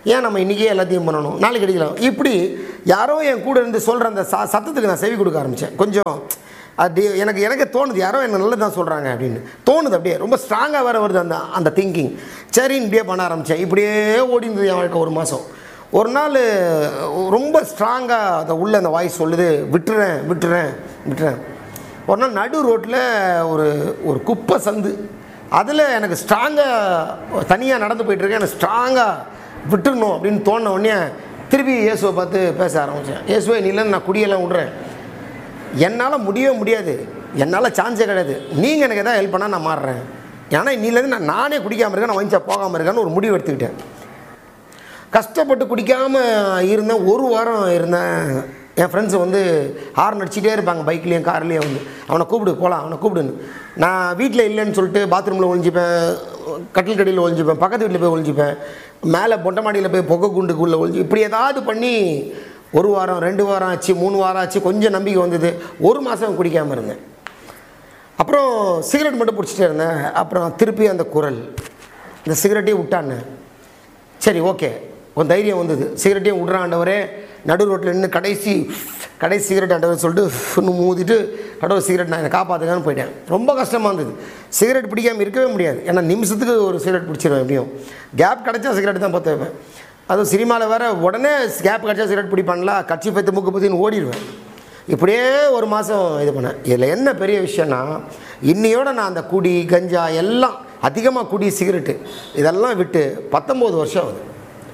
ஏன் நம்ம இன்றைக்கே எல்லாத்தையும் பண்ணணும், நாளைக்கு அடிக்கலாம். இப்படி யாரோ என் கூட இருந்து சொல்கிற அந்த சத்தத்துக்கு நான் செவி கொடுக்க ஆரம்பித்தேன். கொஞ்சம் அது எனக்கு தோணுது, யாரோ என்ன நல்லது தான் சொல்கிறாங்க அப்படின்னு தோணுது. அப்படியே ரொம்ப ஸ்ட்ராங்காக வேறு வருது அந்த திங்கிங். சரின்னு இப்படியே பண்ண ஆரம்பித்தேன். இப்படியே ஓடிந்தது என் வாழ்க்கை 1 மாதம். ஒரு நாள் ரொம்ப ஸ்ட்ராங்காக அதை உள்ள அந்த வாய்ஸ் சொல்லுது, விட்டுறேன். ஒரு நாள் நடு ரோட்டில் ஒரு குப்பை சந்து, அதில் எனக்கு ஸ்ட்ராங்காக தனியாக நடந்து போயிட்டுருக்கேன். எனக்கு ஸ்ட்ராங்காக விட்டுறணும் அப்படின்னு தோணுன உடனே திருப்பி இயேசுவை பார்த்து பேச ஆரம்பித்தேன். இயேசுவை நீலேருந்து நான் குடியெல்லாம் விட்றேன், என்னால் முடியவே முடியாது, என்னால் சான்ஸே கிடையாது, நீங்கள் எனக்கு எதாவது ஹெல்ப் பண்ணால் நான் மாறுறேன். ஏன்னா இன்னிலேருந்து நானே குடிக்காமல் இருக்கேன், நான் வாங்கிச்சா போகாமல் இருக்கேன்னு ஒரு முடிவு எடுத்துக்கிட்டேன். கஷ்டப்பட்டு குடிக்காமல் இருந்தேன். 1 வாரம் இருந்தேன். என் ஃப்ரெண்ட்ஸை வந்து ஹார்ன் அடிச்சிட்டே இருப்பாங்க, பைக்லேயும் கார்லேயும் வந்து, அவனை கூப்பிடு போகலாம், அவனை கூப்பிடுன்னு. நான் வீட்டில் இல்லைன்னு சொல்லிட்டு பாத்ரூமில் ஒழிஞ்சிப்பேன், கட்டில் கடியில் ஒழிஞ்சிப்பேன், பக்கத்து வீட்டில் போய் ஒழிஞ்சிப்பேன், மேலே பொட்டை மாடியில் போய் புகை குண்டுக்குள்ளே ஒழிஞ்சி, இப்படி ஏதாவது பண்ணி 1 வாரம் 2 வாரம் ஆச்சு, 3 வாரம் ஆச்சு. கொஞ்சம் நம்பிக்கை வந்தது. 1 மாதம் குடிக்காமல் இருந்தேன். அப்புறம் சிகரெட் மட்டும் பிடிச்சிட்டே இருந்தேன். அப்புறம் திருப்பி அந்த குரல், இந்த சிகரெட்டையும் விட்டான்னு. சரி ஓகே, ஒரு தைரியம் வந்தது. சிகரெட்டையும் விட்றான் ஆண்டவரே, நடு ரோட்டில் நின்று கடைசி சிகரெட் ஆண்டவர் சொல்லிட்டு இன்னும் மூதிட்டு கடவுள் சிகரெட் நான் என்னை காப்பாற்றுக்கான்னு போயிட்டேன். ரொம்ப கஷ்டமாக இருந்தது. சிகரெட் பிடிக்காமல் இருக்கவே முடியாது. ஏன்னா நிமிஷத்துக்கு ஒரு சிகரெட் பிடிச்சிருவேன். எப்படியும் கேப் கிடச்சா சிகரெட் தான் பார்த்து வைப்பேன். அதுவும் சினிமாவில் வேறு உடனே கேப் கிடச்சா சிகரெட் பிடிப்பான்ல, கட்சி பத்து மூக்கு பற்றின்னு ஓடிடுவேன். இப்படியே 1 மாதம் இது பண்ணேன். இதில் என்ன பெரிய விஷயம்னா, இன்னையோட நான் அந்த குடி கஞ்சா எல்லாம் அதிகமாக குடி சிகரெட்டு இதெல்லாம் விட்டு 19 வருஷம் ஆகுது.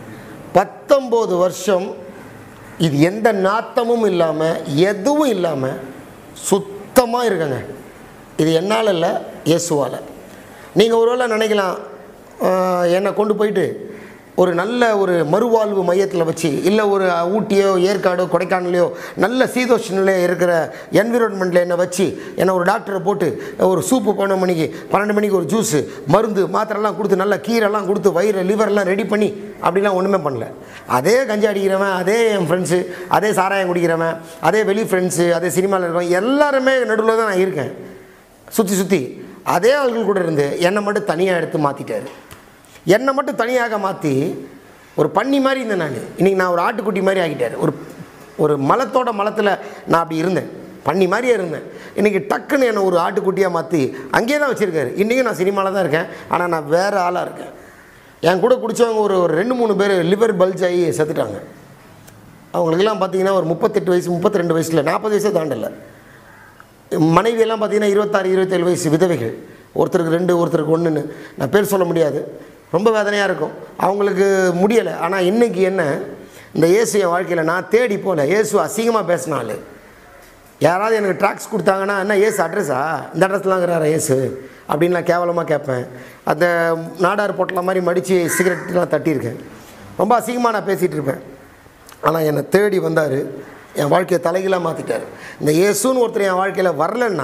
19 வருஷம் இது எந்த நாத்தமும் இல்லாமல் எதுவும் இல்லாமல் சுத்தமாக இருக்கங்க. இது என்னால் இல்லை, இயேசுவால். நீங்கள் ஒருவேளை நினைக்கலாம், என்னை கொண்டு போயிட்டு ஒரு நல்ல ஒரு மறுவாழ்வு மையத்தில் வச்சு, இல்லை ஒரு ஊட்டியோ ஏற்காடோ கொடைக்கானலையோ நல்ல சீதோஷ நிலையில் இருக்கிற என்விரான்மெண்ட்டில் என்னை வச்சு என்னை ஒரு டாக்டரை போட்டு ஒரு சூப்பு 12 மணிக்கு ஒரு ஜூஸு மருந்து மாத்திரைலாம் கொடுத்து நல்ல கீரைலாம் கொடுத்து வயிறு லிவர்லாம் ரெடி பண்ணி அப்படிலாம் ஒன்றுமே பண்ணல. அதே கஞ்சா அடிக்கிறவன், அதே என் ஃப்ரெண்ட்ஸு, அதே சாராயம் குடிக்கிறவன், அதே வெளி ஃப்ரெண்ட்ஸு, அதே சினிமாவில் இருக்கிறவன் எல்லாருமே நடுவில் தான் நான் இருக்கேன். சுற்றி அதே ஆள்கள் கூட இருந்து என்னை மட்டும் தனியாக எடுத்து மாற்றிட்டார். என்னை மட்டும் தனியாக மாற்றி ஒரு பன்னி மாதிரி இருந்தேன் நான். இன்றைக்கி நான் ஒரு ஆட்டுக்குட்டி மாதிரி ஆகிட்டார். ஒரு மலத்தில் நான் அப்படி இருந்தேன், பன்னி மாதிரியே இருந்தேன். இன்றைக்கி டக்குன்னு என்னை ஒரு ஆட்டுக்குட்டியாக மாற்றி அங்கேயே தான் வச்சுருக்காரு. இன்றைக்கும் நான் சினிமாவில் தான் இருக்கேன், ஆனால் நான் வேறு ஆளாக இருக்கேன். என் கூட குடித்தவங்க ஒரு 2-3 பேர் லிவர் பல்ஜ் ஆகி செத்துட்டாங்க. அவங்களுக்கெல்லாம் பார்த்திங்கன்னா ஒரு 38 வயசு 32 வயசில் 40 வயசே தாண்டலை. மனைவியெல்லாம் பார்த்திங்கன்னா 26-27 வயசு விதவைகள். ஒருத்தருக்கு 2, ஒருத்தருக்கு 1ன்னு நான் பேர் சொல்ல முடியாது. ரொம்ப வேதனையாக இருக்கும். அவங்களுக்கு முடியலை. ஆனால் இன்றைக்கி என்ன, இந்த இயேசு என் வாழ்க்கையில் நான் தேடி போகல. இயேசு அசிங்கமாக பேசினாள். யாராவது எனக்கு ட்ராக்ஸ் கொடுத்தாங்கன்னா, என்ன இயேசு அட்ரஸா, இந்த அட்ரஸ்லாம் இருக்கிறாரா இயேசு அப்படின்னு நான் கேவலமாக கேட்பேன். அந்த நாடார் பொட்டலை மாதிரி மடித்து சிகரெட்லாம் தட்டியிருக்கேன். ரொம்ப அசிங்கமாக நான் பேசிகிட்டு இருப்பேன். ஆனால் என்னை தேடி வந்தார், என் வாழ்க்கையை தலைகீழாக மாற்றிட்டார். இந்த இயேசுன்னு ஒருத்தர் என் வாழ்க்கையில் வரலன்னா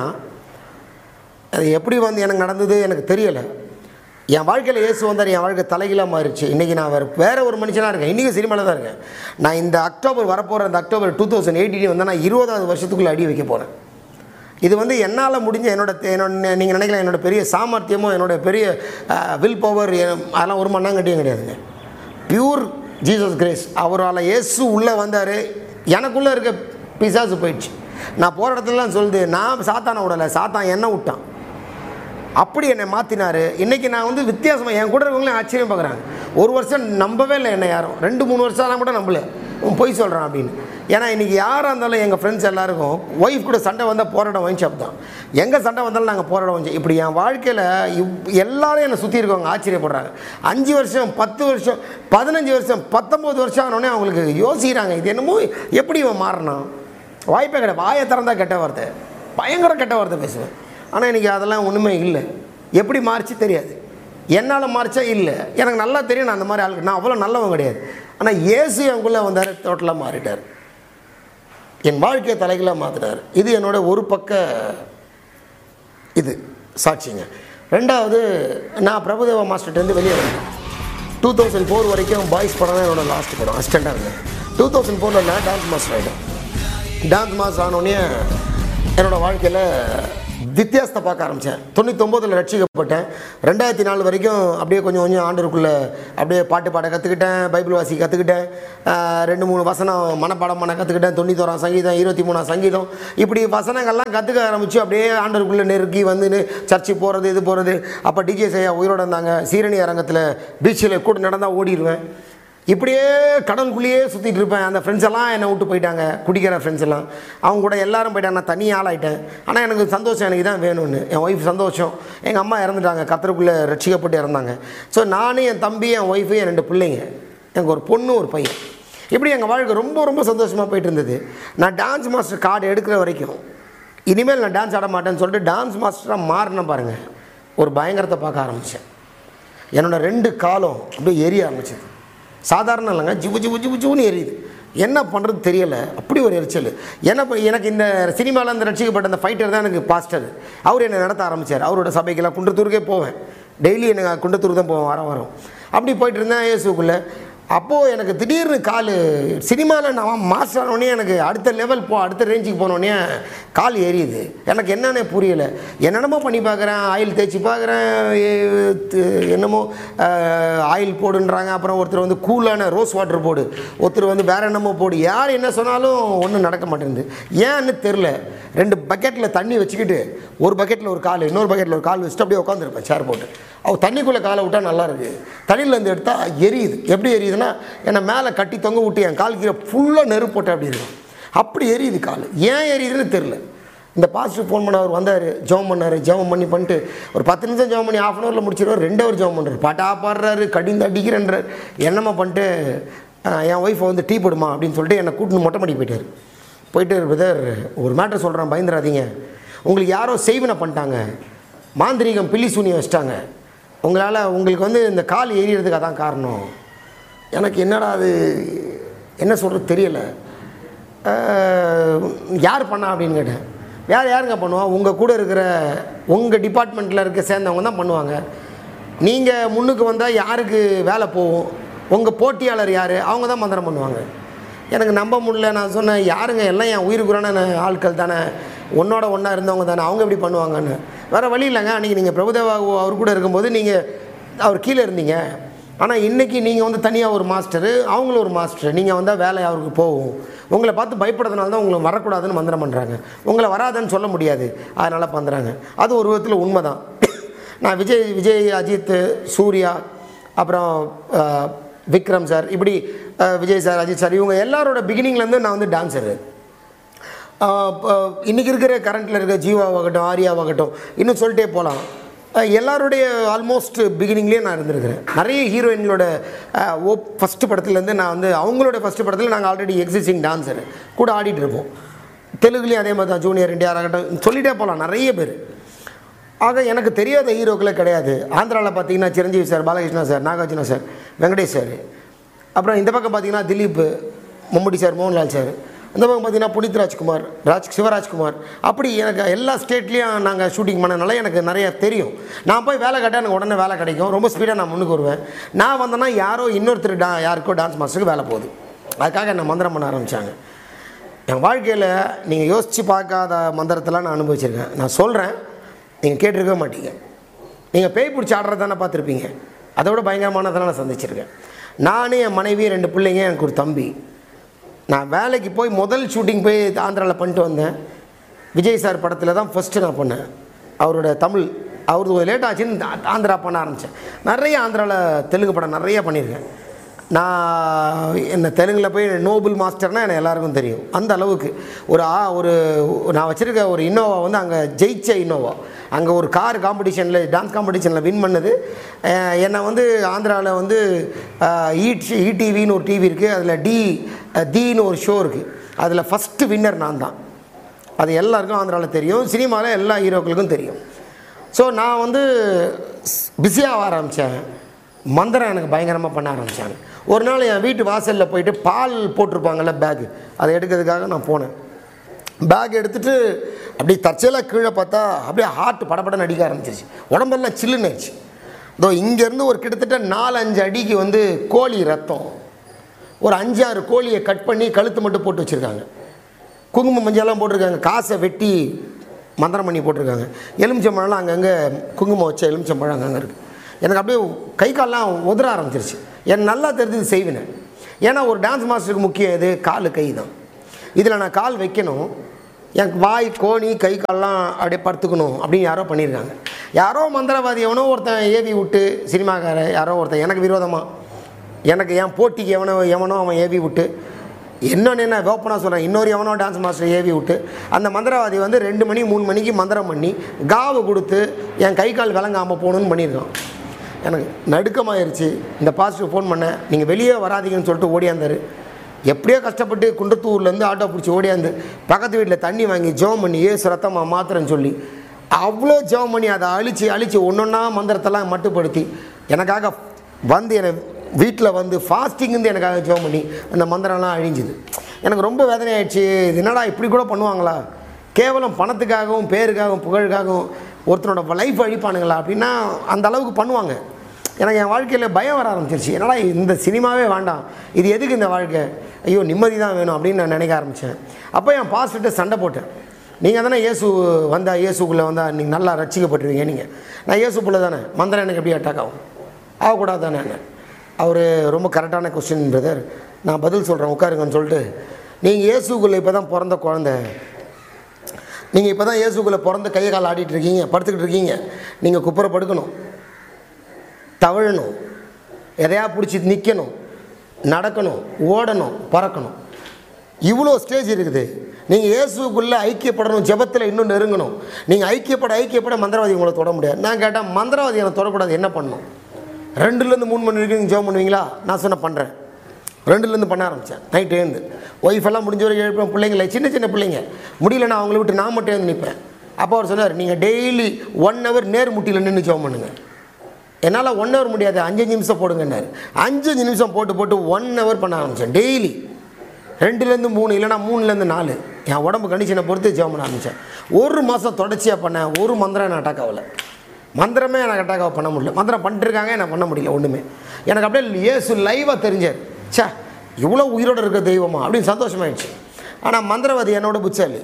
அது எப்படி வந்து எனக்கு நடந்தது எனக்கு தெரியலை. என் வாழ்க்கையில் இயேசு வந்தார், என் வாழ்க்கை தலைகீழாக மாறிடுச்சு. இன்றைக்கி நான் வேறு ஒரு மனுஷனாக இருக்கேன். இன்றைக்கி சினிமாவில் தான் இருக்கேன். நான் இந்த அக்டோபர் வரப்போகிற அந்த அக்டோபர் 2018 வந்து நான் 20வது வருஷத்துக்குள்ளே அடி வைக்க போகிறேன். இது வந்து என்னால் முடிஞ்ச என்னோட நீங்கள் நினைக்கலாம் என்னோடய பெரிய சாமர்த்தியமோ என்னோடய பெரிய வில் பவர் அதெல்லாம் ஒரு மண்ணாங்கட்டியும் கிடையாதுங்க. Pure Jesus grace. அவரால் இயேசு உள்ளே வந்தார், எனக்குள்ளே இருக்க பிசாசு போயிடுச்சு. நான் போகிற இடத்துலலாம் சொல்லுது, நான் சாத்தானை விடலை, சாத்தான் என்ன விட்டான். அப்படி என்னை மாற்றினார். இன்றைக்கி நான் வந்து வித்தியாசமாக என் கூட இருக்கவங்களே ஆச்சரியம் பார்க்குறாங்க. 1 வருஷம் நம்பவே இல்லை என்னை யாரும். 2-3 வருஷம்லாம் கூட நம்பலை, பொய் சொல்கிறான் அப்படின்னு. ஏன்னா இன்றைக்கி யாராக இருந்தாலும் எங்கள் ஃப்ரெண்ட்ஸ் எல்லாருக்கும் ஒய்ஃப் கூட சண்டை வந்தால் போராட ஒயின் ஷாப் தான். எங்கே சண்டை வந்தாலும் நாங்கள் போராட ஒயின். இப்படி என் வாழ்க்கையில் எல்லோரும் என்னை சுற்றி இருக்கவங்க ஆச்சரியப்படுறாங்க. 5 வருஷம் 10 வருஷம் 15 வருஷம் 19 வருஷம் ஆனோடனே அவங்களுக்கு யோசிக்கிறாங்க, இது என்னமோ எப்படி இவன் மாறினான். வாய்ப்பே கிடையாது. வாயை திறந்தால் கெட்ட வார்த்தை, பயங்கர கெட்ட வார்த்தை பேசுவேன். ஆனால் இன்றைக்கி அதெல்லாம் ஒன்றுமே இல்லை. எப்படி மாறிச்சு தெரியாது, என்னால் மாறிச்சா இல்லை, எனக்கு நல்லா தெரியும். நான் அந்த மாதிரி ஆளுக்கு நான் அவ்வளோ நல்லவன் கிடையாது. ஆனால் இயேசு எனக்குள்ளே வந்தார், டோட்டலாக மாறிட்டார். என் வாழ்க்கையை தலைகளாக மாற்றிட்டார். இது என்னோட ஒரு பக்க இது சாட்சிங்க. 2வது, நான் பிரபுதேவா மாஸ்டர்கிட்டேருந்து வெளியே வந்தேன். 2004 வரைக்கும் பாய்ஸ் படம் தான் என்னோட லாஸ்ட் படம். அசிஸ்டண்ட்டாக இருந்தேன். 2004 நான் டான்ஸ் மாஸ்டர் ஆகிட்டேன். டான்ஸ் மாஸ்டர் ஆனோடனே என்னோடய வாழ்க்கையில் வித்தியாசத்தை பார்க்க ஆரம்பித்தேன். 99 ரட்சிக்கப்பட்டேன். 2004 வரைக்கும் அப்படியே கொஞ்சம் கொஞ்சம் ஆண்டருக்குள்ளே அப்படியே பாட்டு பாட கற்றுக்கிட்டேன், பைபிள் வாசி கற்றுக்கிட்டேன், 2-3 வசனம் மனப்பாடம் பண்ண கற்றுக்கிட்டேன், 91 சங்கீதம், 23 சங்கீதம், இப்படி வசனங்கள்லாம் கற்றுக்க ஆரம்பித்து அப்படியே ஆண்டருக்குள்ளே நெருக்கி வந்து சர்ச்சு போகிறது இது போகிறது. அப்போ டிஜே ஐயா உயிரோடு இருந்தாங்க. சீரணி அரங்கத்தில் பீச்சில் கூட நடந்தால் ஓடிடுவேன். இப்படியே கடலுக்குள்ளேயே சுற்றிட்டு இருப்பேன். அந்த ஃப்ரெண்ட்ஸ் எல்லாம் என்னை விட்டு போயிட்டாங்க, குடிக்கிற ஃப்ரெண்ட்ஸ் எல்லாம். அவங்க கூட எல்லாரும் போயிட்டாங்க. நான் தனி ஆளாயிட்டேன். ஆனால் எனக்கு சந்தோஷம், எனக்கு தான் வேணும்னு. என் ஒய்ஃப் சந்தோஷம். எங்கள் அம்மா இறந்துட்டாங்க, கர்த்தருக்குள்ளே ரட்சிக்கப்பட்டு இறந்தாங்க. ஸோ நானும் என் தம்பி, என் ஒய்ஃபு, என் 2 பிள்ளைங்க, எனக்கு ஒரு பொண்ணு ஒரு பையன். இப்படி எங்கள் வாழ்க்கை ரொம்ப ரொம்ப சந்தோஷமாக போயிட்டு இருந்தது. நான் டான்ஸ் மாஸ்டர் கார்டு எடுக்கிற வரைக்கும் இனிமேல் நான் டான்ஸ் ஆட மாட்டேன்னு சொல்லிட்டு டான்ஸ் மாஸ்டராக மாறினேன் பாருங்கள். ஒரு பயங்கரத்தை பார்க்க ஆரம்பித்தேன். என்னோடய 2 காலம் அப்படியே எரிய ஆரம்பிச்சது. சாதாரணம் இல்லைங்க, ஜிவு ஜிவு ஜிவு ஜிவுன்னு எரியுது. என்ன பண்ணுறது தெரியலை, அப்படி ஒரு எரிச்சல். எனக்கு இந்த சினிமாவில் அந்த ரட்சிக்கப்பட்ட அந்த ஃபைட்டர் தான் எனக்கு பாஸ்டர். அவர் என்னை நடத்த ஆரம்பித்தார். அவரோட சபைக்கெல்லாம் குன்றத்தூருக்கே போவேன். டெய்லி எனக்கு குன்றத்தூர் தான் போவேன், வாரம் அப்படி போயிட்டு இருந்தேன் இயேசுக்குள்ளே. அப்போது எனக்கு திடீர்னு கால் சினிமாவில் நான் மாஸ்டர் ஆனோடனே எனக்கு அடுத்த லெவல் அடுத்த ரேஞ்சுக்கு போனோடனே கால் எரியுது. எனக்கு என்னன்னே புரியலை. என்னென்னமோ பண்ணி பார்க்குறேன், ஆயில் தேய்ச்சி பார்க்குறேன், என்னமோ ஆயில் போடுன்றாங்க. அப்புறம் ஒருத்தர் வந்து கூலான ரோஸ் வாட்டர் போடு, ஒருத்தர் வந்து வேறு என்னமோ போடு. யார் என்ன சொன்னாலும் ஒன்றும் நடக்க மாட்டேங்குது. ஏன்னு தெரில. 2 பக்கெட்டில் தண்ணி வச்சுக்கிட்டு ஒரு பக்கெட்டில் ஒரு கால், இன்னொரு பக்கெட்டில் ஒரு கால் வச்சுட்டு அப்படியே உட்காந்துருப்பேன் சேர் போட்டு. அவள் தண்ணிக்குள்ளே காலை விட்டால் நல்லாயிருக்கு. தண்ணியிலேருந்து எடுத்தால் எரியுது. எப்படி எரியுதுன்னா, என்னை மேலே கட்டி தொங்க விட்டு என் கால் கீழே ஃபுல்லாக நெருப்பு போட்டேன். அப்படி இருக்கும், அப்படி எரியுது கால். ஏன் எரியுதுன்னு தெரில. இந்த பாஸ்டர் ஃபோன் பண்ண அவர் வந்தார், ஜெபம் பண்ணார். ஜெபம் பண்ணிட்டு ஒரு 10 நிமிஷம் ஜெபம் பண்ணி ½ ஹவரில் முடிச்சிடுவார். 2 ஹவர் ஜெபம் பண்ணுறாரு, பாட்டா பாடுறாரு, கடிந்து அடிக்கிறேன்றார். என்னம்மா பண்ணிட்டு என் ஒய்ஃபை வந்து டீ போடுமா அப்படின்னு சொல்லிட்டு என்னை கூட்டின்னு மொட்டை மாடி போயிட்டு பிரதர் ஒரு மேட்டர் சொல்கிறேன், பயந்துடாதீங்க. உங்களுக்கு யாரோ செய்வினை பண்ணிட்டாங்க, மாந்திரீகம் பில்லி சூனியம் வச்சிட்டாங்க. உங்களுக்கு வந்து இந்த கால் எரியறதுக்கு அதான் காரணம். எனக்கு என்னடா அது என்ன சொல்கிறது தெரியலை. யார் பண்ணா அப்படின்னு கேட்டேன். யாருங்க பண்ணுவா? உங்கள் கூட இருக்கிற உங்கள் டிபார்ட்மெண்ட்டில் இருக்க சேர்ந்தவங்க தான் பண்ணுவாங்க. நீங்கள் முன்னுக்கு வந்தால் யாருக்கு வேலை போகும்? உங்கள் போட்டியாளர் யார்? அவங்க தான் மந்திரம் பண்ணுவாங்க. எனக்கு நம்ப முடியல. நான் சொன்னேன், யாருங்க எல்லாம் என் உயிருக்குறான ஆட்கள் தானே, ஒன்றோட ஒன்றா இருந்தவங்க தானே, அவங்க எப்படி பண்ணுவாங்கன்னு. வேறு வழி இல்லைங்க. அன்றைக்கி நீங்கள் பிரபுதேவா அவர் கூட இருக்கும்போது நீங்கள் அவர் கீழே இருந்தீங்க. ஆனால் இன்றைக்கி நீங்கள் வந்து தனியாக ஒரு மாஸ்டரு, அவங்களும் ஒரு மாஸ்டர். நீங்கள் வந்தால் வேலை அவருக்கு போகும். உங்களை பார்த்து பயப்படுறதுனால தான் உங்களை வரக்கூடாதுன்னு மந்திரம் பண்ணுறாங்க. உங்களை வராதுன்னு சொல்ல முடியாது, அதனால் பண்ணுறாங்க. அது ஒரு விதத்தில் உண்மை தான். நான் விஜய், அஜித், சூர்யா, அப்புறம் விக்ரம் சார், இப்படி விஜய் சார், அஜித் சார், இவங்க எல்லாரோட பிகினிங்லேருந்து நான் வந்து டான்ஸரு. இன்றைக்கி இருக்கிற கரண்ட்டில் இருக்க ஜீவாவாகட்டும், ஆரியாவாகட்டும், இன்னும் சொல்லிட்டே போகலாம். எல்லாருடைய ஆல்மோஸ்ட் பிகினிங்லேயே நான் இருந்திருக்கிறேன். நிறைய ஹீரோயின்களோட ஃபஸ்ட்டு படத்துலேருந்து நான் வந்து அவங்களோட ஃபஸ்ட்டு படத்தில் நாங்கள் ஆல்ரெடி எக்ஸிஸ்டிங் டான்ஸரு கூட ஆடிட்டு இருப்போம். தெலுங்குலேயும் அதே மாதிரி தான், ஜூனியர் என்டிஆர் ஆகட்டும், சொல்லிகிட்டே போகலாம் நிறைய பேர். ஆக எனக்கு தெரியாத ஹீரோக்களே கிடையாது. ஆந்திராவில் பார்த்தீங்கன்னா Chiranjeevi sir, Balakrishna sir, Nagarjuna sir, Venkatesh sir. அப்புறம் இந்த பக்கம் பார்த்தீங்கன்னா திலீப், மம்முட்டி சார், மோகன்லால் சார். இந்த பக்கம் பார்த்தீங்கன்னா புனித் ராஜ்குமார், சிவராஜ்குமார். அப்படி எனக்கு எல்லா ஸ்டேட்லேயும் நாங்கள் ஷூட்டிங் பண்ணனால எனக்கு நிறையா தெரியும். நான் போய் வேலை கேட்டால் எனக்கு உடனே வேலை கிடைக்கும். ரொம்ப ஸ்பீடாக நான் முன்னுக்கு வருவேன். நான் வந்தேன்னா யாரோ இன்னொருத்தர் யாருக்கோ டான்ஸ் மாஸ்டருக்கு வேலை போகுது. அதுக்காக என்னை மந்திரம் பண்ண ஆரம்பித்தாங்க. என் வாழ்க்கையில் நீங்கள் யோசித்து பார்க்காத மந்திரத்தெல்லாம் நான் அனுபவிச்சிருக்கேன். நான் சொல்கிறேன், நீங்கள் கேட்டிருக்க மாட்டீங்க. நீங்கள் பேய் பிடிச்சி ஆடுறது தானே பார்த்துருப்பீங்க. அதோட பயங்கரமானதெல்லாம் நான் சந்திச்சிருக்கேன். நானும் என் மனைவி, 2 பிள்ளைங்க, எனக்கு ஒரு தம்பி. நான் வேலைக்கு போய் முதல் ஷூட்டிங் போய் ஆந்திராவில் பண்ணிட்டு வந்தேன். விஜய் சார் படத்தில் தான் ஃபஸ்ட்டு நான் பண்ணேன். அவரோட தமிழ் அவருக்கு லேட் ஆச்சுன்னு ஆந்திரா பண்ண ஆரம்பித்தேன். நிறைய ஆந்திராவில் தெலுங்கு படம் நிறையா பண்ணியிருக்கேன். நான் என்ன தெலுங்கில் போய் நோபல் மாஸ்டர்னால் எனக்கு எல்லாருக்கும் தெரியும். அந்த அளவுக்கு ஒரு நான் வச்சுருக்க ஒரு இன்னோவா வந்து அங்கே ஜெயிச்ச இன்னோவா, அங்கே ஒரு கார் காம்படிஷனில், டான்ஸ் காம்படிஷனில் வின் பண்ணது. என்னை வந்து ஆந்திராவில் வந்து இடிவின்னு ஒரு டிவி இருக்குது, அதில் தீன்னு ஒரு ஷோ இருக்குது, அதில் ஃபஸ்ட்டு வின்னர் நான் தான். அது எல்லாருக்கும் ஆந்திராவில் தெரியும், சினிமாவில் எல்லா ஹீரோக்களுக்கும் தெரியும். ஸோ நான் வந்து பிஸியாக ஆரம்பித்தேன். மந்திரம் எனக்கு பயங்கரமாக பண்ண ஆரம்பித்தாங்க. ஒரு நாள் என் வீட்டு வாசலில் போயிட்டு பால் போட்டிருப்பாங்கள்ல பேகு, அதை எடுக்கிறதுக்காக நான் போனேன். பேக் எடுத்துகிட்டு அப்படியே தற்செயலாக கீழே பார்த்தா அப்படியே ஹார்ட் படப்படன்னு அடிக்க ஆரம்பிச்சிருச்சு. உடம்பெல்லாம் சில்லுன்னு ஆயிடுச்சு. இதோ இங்கேருந்து ஒரு கிட்டத்தட்ட 4-5 அடிக்கு வந்து கோழி ரத்தம், ஒரு 5-6 கோழியை கட் பண்ணி கழுத்து மட்டும் போட்டு வச்சுருக்காங்க. குங்குமம் மஞ்சள்லாம் போட்டிருக்காங்க. காசை வெட்டி மந்திரம் பண்ணி போட்டிருக்காங்க. எலுமிச்சம்பழம்லாம் அங்கங்கே குங்குமம் வச்ச எலுமிச்சம்பழம் அங்கங்கே இருக்குது. எனக்கு அப்படியே கை கால்லாம் உதற ஆரம்பிச்சிருச்சு. எனக்கு நல்லா தெரிஞ்சது செய்வேன். ஏன்னா ஒரு டான்ஸ் மாஸ்டருக்கு முக்கியம் எது? கால் கை தான். இதில் நான் கால் வைக்கணும், எனக்கு வாய் கோணி கை கால்லாம் அப்படியே படுத்துக்கணும் அப்படின்னு யாரோ பண்ணியிருக்காங்க. யாரோ மந்திரவாதி எவனோ ஒருத்தன் ஏவி விட்டு, சினிமாக்கார யாரோ ஒருத்தன் எனக்கு விரோதமாக, எனக்கு என் போட்டிக்கு எவனோ அவன் ஏவி விட்டு, இன்னொன்று என்ன ஓப்பனாக சொல்கிறேன், இன்னொரு எவனோ டான்ஸ் மாஸ்டர் ஏவி விட்டு, அந்த மந்திரவாதி வந்து 2 மணி 3 மணிக்கு மந்திரம் பண்ணி காவை கொடுத்து என் கை கால் விளங்காமல் போகணுன்னு பண்ணியிருக்கான். எனக்கு நடுக்கமாகிருச்சு. இந்த பாஸ்டர் ஃபோன் பண்ணேன், நீங்கள் வெளியே வராதீங்கன்னு சொல்லிட்டு ஓடியாந்தார். எப்படியோ கஷ்டப்பட்டு குன்றத்தூர்லேருந்து ஆட்டோ பிடிச்சி ஓடியாந்து பக்கத்து வீட்டில் தண்ணி வாங்கி ஜெபம் பண்ணி ஏசு ரத்தமாக மாத்திரன்னு சொல்லி அவ்வளோ ஜெபம் பண்ணி அதை அழித்து ஒன்றொன்னா மந்திரத்தெல்லாம் மட்டுப்படுத்தி எனக்காக வந்து என்னை வீட்டில் வந்து ஃபாஸ்டிங்கு எனக்காக ஜெபம் பண்ணி அந்த மந்திரம்லாம் அழிஞ்சுது. எனக்கு ரொம்ப வேதனை ஆயிடுச்சு. இது என்னடா இப்படி கூட பண்ணுவாங்களா? கேவலம் பணத்துக்காகவும் பேருக்காகவும் புகழுக்காகவும் ஒருத்தனோட லைஃப் அழிப்பானுங்களா அப்படின்னா அந்த அளவுக்கு பண்ணுவாங்க. எனக்கு என் வாழ்க்கையில் பயம் வர ஆரம்பிச்சிருச்சு. என்னடா இந்த சினிமாவே வேண்டாம், இது எதுக்கு இந்த வாழ்க்கை, ஐயோ நிம்மதி தான் வேணும் அப்படின்னு நான் நினைக்க ஆரம்பித்தேன். அப்போ என் பாஸ்டர்கிட்ட சண்டை போட்டேன். நீங்கள் தானே இயேசுக்குள்ளே வந்தால் நீங்கள் நல்லா ரசிக்கப்பட்டுருவீங்க. நீங்கள் நான் இயேசுக்குள்ளே தானே, மந்திரம் எனக்கு எப்படி அட்டாக் ஆகக்கூடாது தானே என்ன? அவர் ரொம்ப கரெக்டான கொஸ்டின் பிரதர், நான் பதில் சொல்கிறேன் உட்காருங்கன்னு சொல்லிட்டு, நீங்கள் இயேசுக்குள்ளே இப்போ தான் பிறந்த குழந்தை, நீங்கள் இப்போ தான் இயேசுக்குள்ளே பிறந்த கையை கால் ஆடிட்டு இருக்கீங்க, படுத்துக்கிட்டு இருக்கீங்க. நீங்கள் குப்புற படுக்கணும், தவழணும், எதையா பிடிச்சி நிற்கணும், நடக்கணும், ஓடணும், பறக்கணும். இவ்வளோ ஸ்டேஜ் இருக்குது. நீங்கள் இயேசுக்குள்ளே ஐக்கியப்படணும், ஜெபத்தில் இன்னும் நெருங்கணும். நீங்கள் ஐக்கியப்பட மந்திரவாதி உங்களை தொட முடியாது. நான் கேட்டேன், மந்திரவாதி என்னை தொடக்கூடாது, என்ன பண்ணணும்? 2லேருந்து 3 மணி வரைக்கும் நீங்கள் ஜெபம் பண்ணுவீங்களா? நான் சொன்ன பண்ணுறேன். 2லேருந்து பண்ண ஆரம்பித்தேன். நைட்டு எழுந்து ஒய்ஃபெல்லாம் முடிஞ்ச வரைக்கும் எழுப்பேன். பிள்ளைங்கள சின்ன பிள்ளைங்க முடியலன்னா அவங்கள விட்டு நான் மட்டும் எழுந்து நிற்பேன். அப்போ அவர் சொன்னார், நீங்கள் டெய்லி 1 hour நேர் முட்டியில் நின்று ஜெபம் பண்ணுங்கள். என்னால் 1 hour முடியாது, 5 நிமிஷம் போடுங்கன்னாரு. 5 நிமிஷம் போட்டு 1 hour பண்ண ஆரம்பித்தேன். டெய்லி 2லேருந்து 3, இல்லைனா 3லேருந்து 4 என் உடம்பு கண்டிஷனை பொறுத்து ஜெபம் பண்ண ஆரம்பித்தேன். 1 மாதம் தொடர்ச்சியாக பண்ணேன். ஒரு மந்திரம் எனக்கு அட்டாக் ஆகலை. மந்திரமே எனக்கு அட்டாக் பண்ண முடியல. மந்திரம் பண்ணிட்டுருக்காங்க, எனக்கு பண்ண முடியல ஒன்றுமே. எனக்கு அப்படியே இயேசு லைவாக தெரிஞ்சார். சே, இவ்வளோ உயிரோடு இருக்க தெய்வமா அப்படின்னு சந்தோஷமாயிடுச்சு. ஆனால் மந்திரவாதி என்னோட புச்சாலி.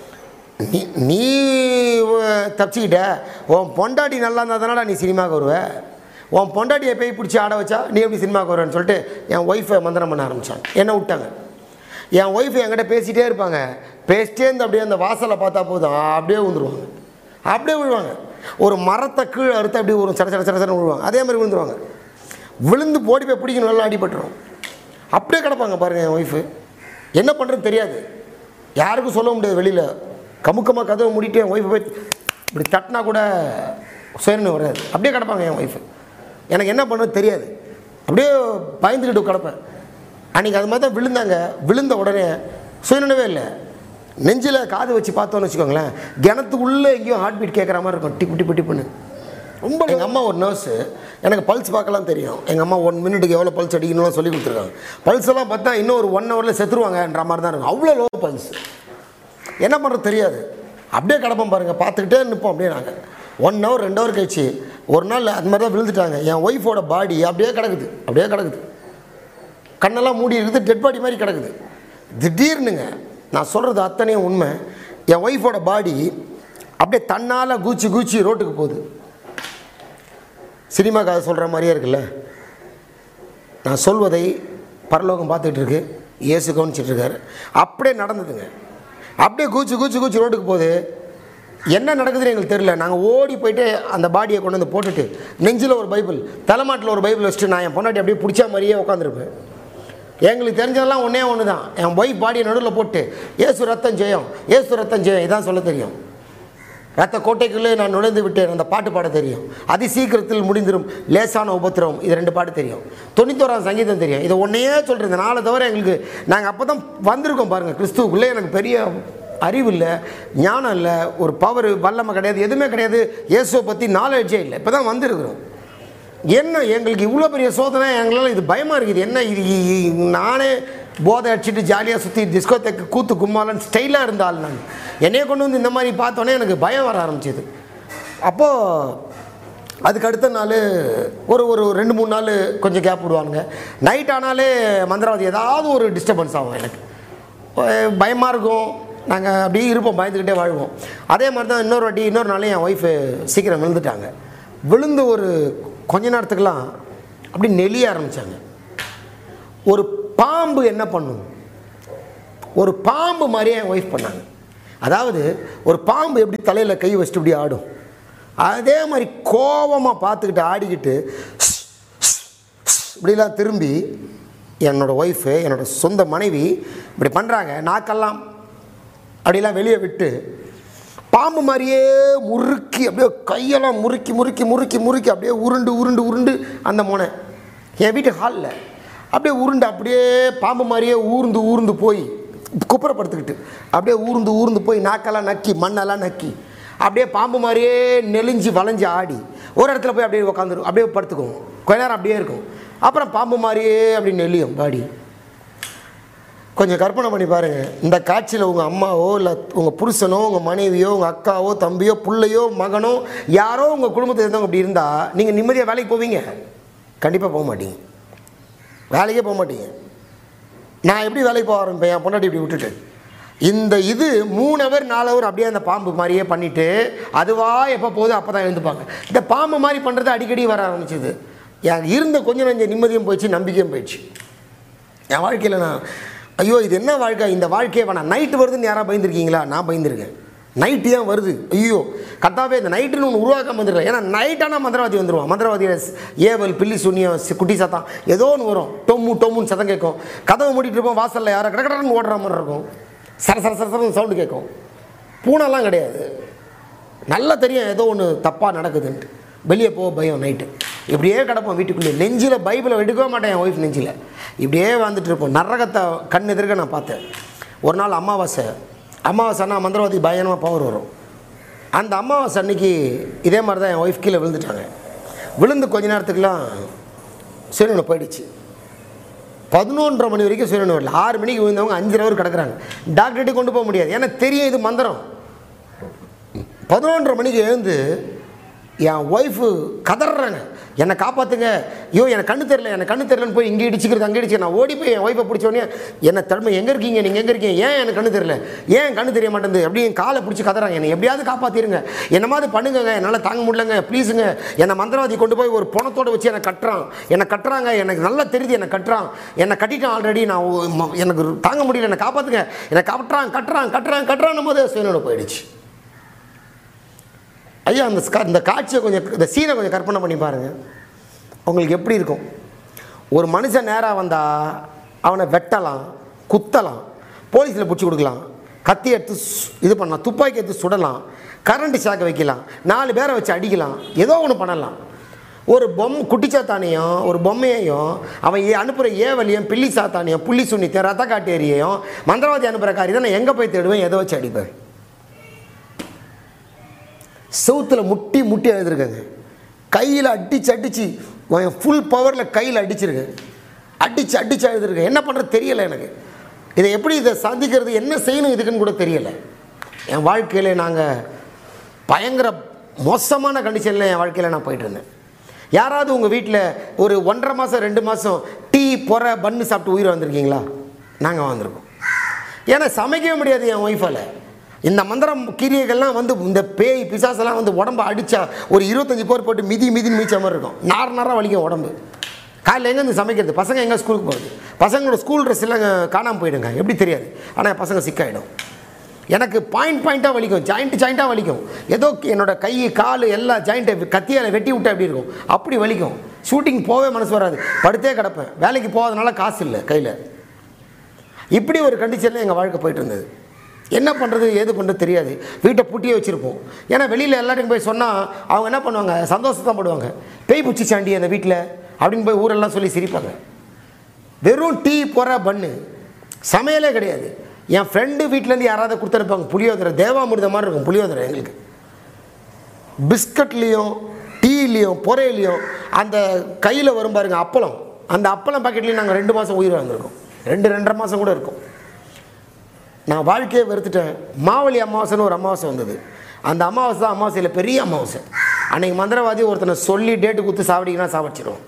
நீ தப்பிச்சுக்கிட்ட, உன் பொண்டாட்டி நல்லா இருந்தால் தானடா நீ சினிமாவுக்கு வருவ, உன் பொண்டாட்டியை போய் பிடிச்சி ஆட வச்சா நீ எப்படி சினிமாவுக்கு வருவேன்னு சொல்லிட்டு என் ஒய்ஃபை மந்திரம் பண்ண ஆரம்பித்தான். என்னை விட்டாங்க. என் ஒய்ஃபை என்கிட்ட பேசிகிட்டே இருப்பாங்க. பேசிட்டே இருந்து அப்படியே அந்த வாசலை பார்த்தா போதும் அப்படியே விழுந்துருவாங்க, அப்படியே விழுவாங்க. ஒரு மரத்தை கீழே அறுத்து அப்படியே ஒரு சடசடன்னு விழுவாங்க. அதே மாதிரி விழுந்துருவாங்க. விழுந்து போடி போய் பிடிக்கணும், நல்லா அடிபட்டுரும். அப்படியே கிடப்பாங்க பாருங்கள். என் ஒய்ஃபு என்ன பண்ணுறது தெரியாது, யாருக்கும் சொல்ல முடியாது. வெளியில் கமுக்கமாக கதவை மூடிட்டு என் ஒய்ஃபை போய் இப்படி தட்டினா கூட சுயன்னு வராது. அப்படியே கிடப்பாங்க என் ஒய்ஃபு. எனக்கு என்ன பண்ணுறது தெரியாது, அப்படியே பயந்துக்கிட்டு கிடப்பேன். அன்றைக்கி அது மாதிரி தான் விழுந்தாங்க. விழுந்த உடனே சுயநினைவே இல்லை. நெஞ்சில் காது வச்சு பார்த்தோன்னு வச்சுக்கோங்களேன், கிணத்துக்குள்ளே எங்கேயும் ஹார்ட் பீட் கேட்குற மாதிரி இருக்கும். டிப்பு பண்ணு ரொம்ப. எங்கள் அம்மா ஒரு நர்ஸு, எனக்கு பல்ஸ் பார்க்கலாம் தெரியும். எங்கள் அம்மா 1 மினிட்டுக்கு எவ்வளோ பல்ஸ் அடிக்கணும்லாம் சொல்லி கொடுத்துருக்காங்க. பல்ஸ் எல்லாம் பார்த்தா இன்னும் ஒரு 1 hourல செத்துருவாங்கன்ற மாதிரி தான் இருக்கும். அவ்வளோ லோ பல்ஸ். என்ன பண்ணுறது தெரியாது. அப்படியே கிடப்போம் பாருங்கள், பார்த்துக்கிட்டே நிற்போம். அப்படியே நாங்கள் 1 hour 2 hour கழிச்சு ஒரு நாள் அது மாதிரி தான் விழுந்துட்டாங்க. என் ஒய்ஃபோட பாடி அப்படியே கிடக்குது. கண்ணெல்லாம் மூடி இருக்குது, டெட் பாடி மாதிரி கிடக்குது. திடீர்னுங்க, நான் சொல்கிறது அத்தனையும் உண்மை, என் ஒய்ஃபோட பாடி அப்படியே தன்னால் கூச்சி ரோட்டுக்கு போகுது. சினிமாக்காக சொல்கிற மாதிரியே இருக்குல்ல. நான் சொல்வதை பரலோகம் பார்த்துக்கிட்டு இருக்கு, இயேசு கவனிச்சிட்ருக்காரு. அப்படியே நடந்ததுங்க. அப்படியே கூச்சி ரோட்டுக்கு போகுது. என்ன நடக்குதுன்னு எங்களுக்கு தெரியல. நாங்கள் ஓடி போயிட்டு அந்த பாடியை கொண்டு வந்து போட்டுட்டு நெஞ்சில் ஒரு பைபிள், தலைமாட்டில் ஒரு பைபிள் வச்சுட்டு நான் என் பொண்டாட்டி அப்படியே பிடிச்ச மாதிரியே உட்காந்துருப்பேன். எங்களுக்கு தெரிஞ்சதெல்லாம் ஒன்று தான். என் ஒய்ஃப் பாடியை நடுவில் போட்டு ஏசு ரத்தம் ஜெயம் இதான் சொல்ல தெரியும். ரத்த கோட்டைக்குள்ளே நான் நுழைந்து விட்டேன் அந்த பாட்டு பாட தெரியும். அதி சீக்கிரத்தில் முடிந்துடும் லேசான உபத்திரவம், இது 2 பாட்டு தெரியும். 91ஆம் சங்கீதம் தெரியும். இதை ஒன்றையே சொல்கிறேன். இந்த 4 தவிர எங்களுக்கு நாங்கள் அப்போ தான் வந்திருக்கோம் பாருங்கள். கிறிஸ்துவுக்குள்ளே எனக்கு பெரிய அறிவு இல்லை, ஞானம் இல்லை, ஒரு பவர் வல்லமை கிடையாது, எதுவுமே கிடையாது. இயேசுவை பற்றி நாலேஜே இல்லை. இப்போ தான் வந்திருக்கிறோம். என்ன எங்களுக்கு இவ்வளோ பெரிய சோதனை, எங்களால் இது பயமாக இருக்குது. என்ன இது, நானே போதை அடிச்சுட்டு ஜாலியாக சுற்றி டிஸ்கோத்தேக்கு கூத்து கும்மாலன்னு ஸ்டைலாக இருந்தால் நான் என்னையே கொண்டு வந்து இந்த மாதிரி பார்த்தோன்னே எனக்கு பயம் வர ஆரம்பிச்சிது. அப்போது அதுக்கு அடுத்த நாள் ஒரு 2-3 நாள் கொஞ்சம் கேப் விடுவானுங்க. நைட் ஆனாலே மந்திரவாதி ஏதாவது ஒரு டிஸ்டர்பன்ஸ் ஆகும். எனக்கு பயமாக இருக்கும். நாங்கள் அப்படியே இருப்போம், பயந்துக்கிட்டே வாழ்வோம். அதே மாதிரி தான் இன்னொரு நாளே என் ஒய்ஃபு சீக்கிரம் விழுந்துட்டாங்க. விழுந்து ஒரு கொஞ்ச நேரத்துக்கெலாம் அப்படி நெளிய ஆரம்பித்தாங்க. ஒரு பாம்பு என்ன பண்ணும், ஒரு பாம்பு மாதிரியே என் ஒய்ஃப் பண்ணாங்க. அதாவது ஒரு பாம்பு எப்படி தலையில் கை வச்சுட்டு இப்படி ஆடும், அதே மாதிரி கோபமாக பார்த்துக்கிட்டு ஆடிக்கிட்டு இப்படிலாம் திரும்பி என்னோடய ஒய்ஃபு, என்னோடய சொந்த மனைவி இப்படி பண்ணுறாங்க. நாக்கெல்லாம் அப்படிலாம் வெளியே விட்டு பாம்பு மாதிரியே முறுக்கி அப்படியே கையெல்லாம் முறுக்கி முறுக்கி முறுக்கி முறுக்கி அப்படியே உருண்டு உருண்டு உருண்டு அந்த மோனை என் வீட்டு ஹாலில் அப்படியே உருண்டு அப்படியே பாம்பு மாதிரியே ஊர்ந்து ஊர்ந்து போய் குப்புறப்படுத்திக்கிட்டு அப்படியே ஊர்ந்து ஊர்ந்து போய் நாக்கெல்லாம் நக்கி மண்ணெல்லாம் நக்கி அப்படியே பாம்பு மாதிரியே நெளிஞ்சு வளைஞ்சு ஆடி ஒரு இடத்துல போய் அப்படியே உட்காந்துரும், அப்படியே படுத்துக்கும், கொஞ்ச நேரம் அப்படியே இருக்கும். அப்புறம் பாம்பு மாதிரியே அப்படி நெளியும் பாடி. கொஞ்சம் கற்பனை பண்ணி பாருங்கள், இந்த காட்சியில் உங்கள் அம்மாவோ இல்லை உங்கள் புருஷனோ உங்கள் மனைவியோ உங்கள் அக்காவோ தம்பியோ பிள்ளையோ மகனோ யாரோ உங்கள் குடும்பத்தில் இருந்தவங்க அப்படி இருந்தால் நீங்கள் நிம்மதியாக வேலைக்கு போவீங்க? கண்டிப்பாக போக மாட்டீங்க, வேலைக்கே போக மாட்டீங்க. நான் எப்படி வேலைக்கு போக ஆரம்பிப்பேன் என் பொண்டாட்டி இப்படி விட்டுட்டு? இந்த இது 3 ஹவர் 4 ஹவர் அப்படியே அந்த பாம்பு மாதிரியே பண்ணிவிட்டு அதுவாக எப்போ போகுது அப்போ தான் எழுந்துப்பாங்க. இந்த பாம்பு மாதிரி பண்ணுறது அடிக்கடி வர ஆரம்பிச்சிது. இருந்த கொஞ்சம் நஞ்சம் நிம்மதியும் போயிடுச்சு, நம்பிக்கையும் போயிடுச்சு என் வாழ்க்கையில். நான் ஐயோ இது என்ன வாழ்க்கை, இந்த வாழ்க்கையே வேணாம். நைட்டு வருதுன்னு யாராவது பயந்துருக்கீங்களா? நான் பயந்துருக்கேன். நைட்டு ஏன் வருது, ஐயோ கத்தாவே இந்த நைட்டுன்னு ஒன்று உருவாக்காம வந்துடுறேன். ஏன்னா நைட்டானா மந்திரவாதி வந்துடுவான். மந்திரவாதி ஏவல் பில்லி சுண்ணியம் குட்டி சத்தம் ஏதோ ஒன்று வரும், டொம்முன்னு சத்தம் கேட்கும். கதவை மூடிட்டு இருப்போம், வாசலில் யாரோ கடற்கடன்னு ஓடுற மாதிரி இருக்கும், சரசரசரசரன்னு சவுண்டு கேட்கும். பூனைலாம் கிடையாது, நல்லா தெரியும் ஏதோ ஒன்று தப்பாக நடக்குதுன்ட்டு. வெளியே போக பயம். நைட்டு இப்படியே கிடப்போம் வீட்டுக்குள்ளே. நெஞ்சில் பைபிளை எடுக்கவே மாட்டேன் என் ஒய்ஃப் நெஞ்சில். இப்படியே வந்துட்டு இருப்போம். நரகத்தை கண் எதிர்க்க நான் பார்த்தேன். ஒரு நாள் அமாவாசைன்னா மந்திரவாதி பயங்கரமாக பவர் வரும். அந்த அமாவாசை அன்னைக்கு இதே மாதிரி தான் என் ஒய்ஃப் கீழே விழுந்துட்டாங்க. விழுந்து கொஞ்ச நேரத்துக்குலாம் சூரியனை போயிடுச்சு. 11:30 மணி வரைக்கும் சூரியன் வரல. 6 மணிக்கு விழுந்தவங்க 5 ஹவர் கிடக்குறாங்க. டாக்டர்கிட்ட கொண்டு போக முடியாது, ஏன்னா தெரியும் இது மந்திரம். 11:30 மணிக்கு எழுந்து என் ஒய்ஃபு கதறாங்க, என்னை காப்பாற்றுங்க, ஐயோ எனக்கு கண்ணு தெரியலன்னு போய் இங்கே இடிச்சிக்கிறது அங்கே இடிச்சு. நான் ஓடி போய் என் ஒய்ஃபை பிடிச்சோடனே என்ன தடுமை, எங்கே இருக்கீங்க நீங்கள், எங்கே இருக்கீங்க, ஏன் எனக்கு கண்ணு தெரியல, ஏன் கண்ணு தெரிய மாட்டேங்குது அப்படி என் காலை பிடிச்சி கதறாங்க. என்னை எப்படியாவது காப்பாற்றிருங்க, என்ன மாதிரி பண்ணுங்க, என்னால் தாங்க முடியலங்க ப்ளீஸுங்க. என்னை மந்திரவாதி கொண்டு போய் ஒரு பணத்தோடு வச்சு என்னை கட்டுறாங்க, எனக்கு நல்லா தெரியுது என்னை கட்டிட்டான் ஆல்ரெடி, நான் எனக்கு தாங்க முடியல, என்னை காப்பாற்றுங்க, என்னை கட்டுறான் போது சுயனோட போயிடுச்சு. ஐயா இந்த காட்சியை இந்த சீனை கொஞ்சம் கற்பனை பண்ணி பாருங்கள், உங்களுக்கு எப்படி இருக்கும். ஒரு மனுஷன் நேராக வந்தால் அவனை வெட்டலாம், குத்தலாம், போலீஸில் பிடிச்சி கொடுக்கலாம், கத்தி எடுத்து இது பண்ணலாம், துப்பாக்கி எடுத்து சுடலாம், கரண்ட் ஷாக்கை வைக்கலாம், 4 பேரை வச்சு அடிக்கலாம், ஏதோ ஒன்று பண்ணலாம். ஒரு குட்டிச்சாத்தானையும் ஒரு பொம்மையையும் அவன் அனுப்புகிற ஏவலியும் பில்லி சாத்தானையும் புள்ளி சுண்ணித்தையும் ரத்த காட்டேரியையும் மந்திரவாதி அனுப்புகிற காரியத்தை நான் எங்கே போய் தேடுவேன், எதை வச்சு அடிப்பேன்? செவுத்தில் முட்டி எழுதிருக்கேங்க. கையில் அடித்து ஃபுல் பவரில் கையில் அடிச்சிருக்கேன், அடித்து எழுதிருக்கேன். என்ன பண்ணுறது தெரியலை எனக்கு. இதை சாதிக்கிறது, என்ன செய்யணும் இதுக்குன்னு கூட தெரியலை. என் வாழ்க்கையில் நாங்கள் பயங்கர மோசமான கண்டிஷனில் என் வாழ்க்கையில் நான் போயிட்டுருந்தேன். யாராவது உங்கள் வீட்டில் ஒரு 1.5 மாதம் 2 மாதம் டீ பொறை பன்னு சாப்பிட்டு உயிரை வந்திருக்கீங்களா? நாங்கள் வந்திருக்கோம். ஏன்னா சமைக்கவே முடியாது என் ஒய்ஃபால். இந்த மந்திரம் கிரியைகள்லாம் இந்த பேய் பிசாசெல்லாம் உடம்பை அடித்தா ஒரு 25 பேர் போட்டு மிதின்னு மீச்ச மாதிரி இருக்கும். நாராக வலிக்கும் உடம்பு. காலையில் எங்கேருந்து சமைக்கிறது, பசங்க எங்கே ஸ்கூலுக்கு போகிறது, பசங்களோட ஸ்கூல் ட்ரெஸ் எல்லாம் காணாமல் போயிடுங்க, எப்படி தெரியாது, ஆனால் பசங்க சிக்காயிடும். எனக்கு பாயிண்ட்டாக வலிக்கும், ஜாயிண்ட்டாக வலிக்கும். ஏதோ என்னோட கை கால் எல்லா ஜாயிண்ட்டை கத்தியால் வெட்டி விட்டு அப்படி இருக்கும், அப்படி வலிக்கும். ஷூட்டிங் போகவே மனசு வராது, படுத்தே கிடப்பேன். வேலைக்கு போகாதனால காசு இல்லை கையில். இப்படி ஒரு கண்டிஷனில் எங்கள் வாழ்க்கை போயிட்டு இருந்தது. என்ன பண்ணுறது ஏது பண்ணுறது தெரியாது. வீட்டை பூட்டியே வச்சுருப்போம். ஏன்னா வெளியில் எல்லாருக்கும் போய் சொன்னால் அவங்க என்ன பண்ணுவாங்க, சந்தோஷத்தான் போடுவாங்க. பேய் பிடிச்சிச்சாண்டி அந்த வீட்டில் அப்படின்னு போய் ஊரெல்லாம் சொல்லி சிரிப்பாங்க. வெறும் டீ பொறை பன்னு, சமையலே கிடையாது. என் ஃப்ரெண்டு வீட்டிலேருந்து யாராவது கொடுத்துருப்பாங்க புளியோதரை, தேவாமிர்த மாதிரி இருக்கும் புளியோதரை. எங்களுக்கு பிஸ்கட்லேயும் டீலேயும் பொறையிலையும் அந்த கையில் வரும் பாருங்கள் அப்பளம், அந்த அப்பளம் பாக்கெட்லேயும் நாங்கள் 2 மாதம் உயிர் வந்திருக்கோம். 2.5 மாதம் கூட இருக்கும். நான் வாழ்க்கையை வெறுத்துட்டேன். மாவழி அமாவாசைன்னு ஒரு அமாவாசை வந்தது. அந்த அமாவாசை தான் அமாவாசையில் பெரிய அமாவாசை. அன்றைக்கி மந்திரவாதி ஒருத்தனை சொல்லி டேட்டு கொடுத்து சாவடிங்கன்னா சாவடிச்சிடுவோம்.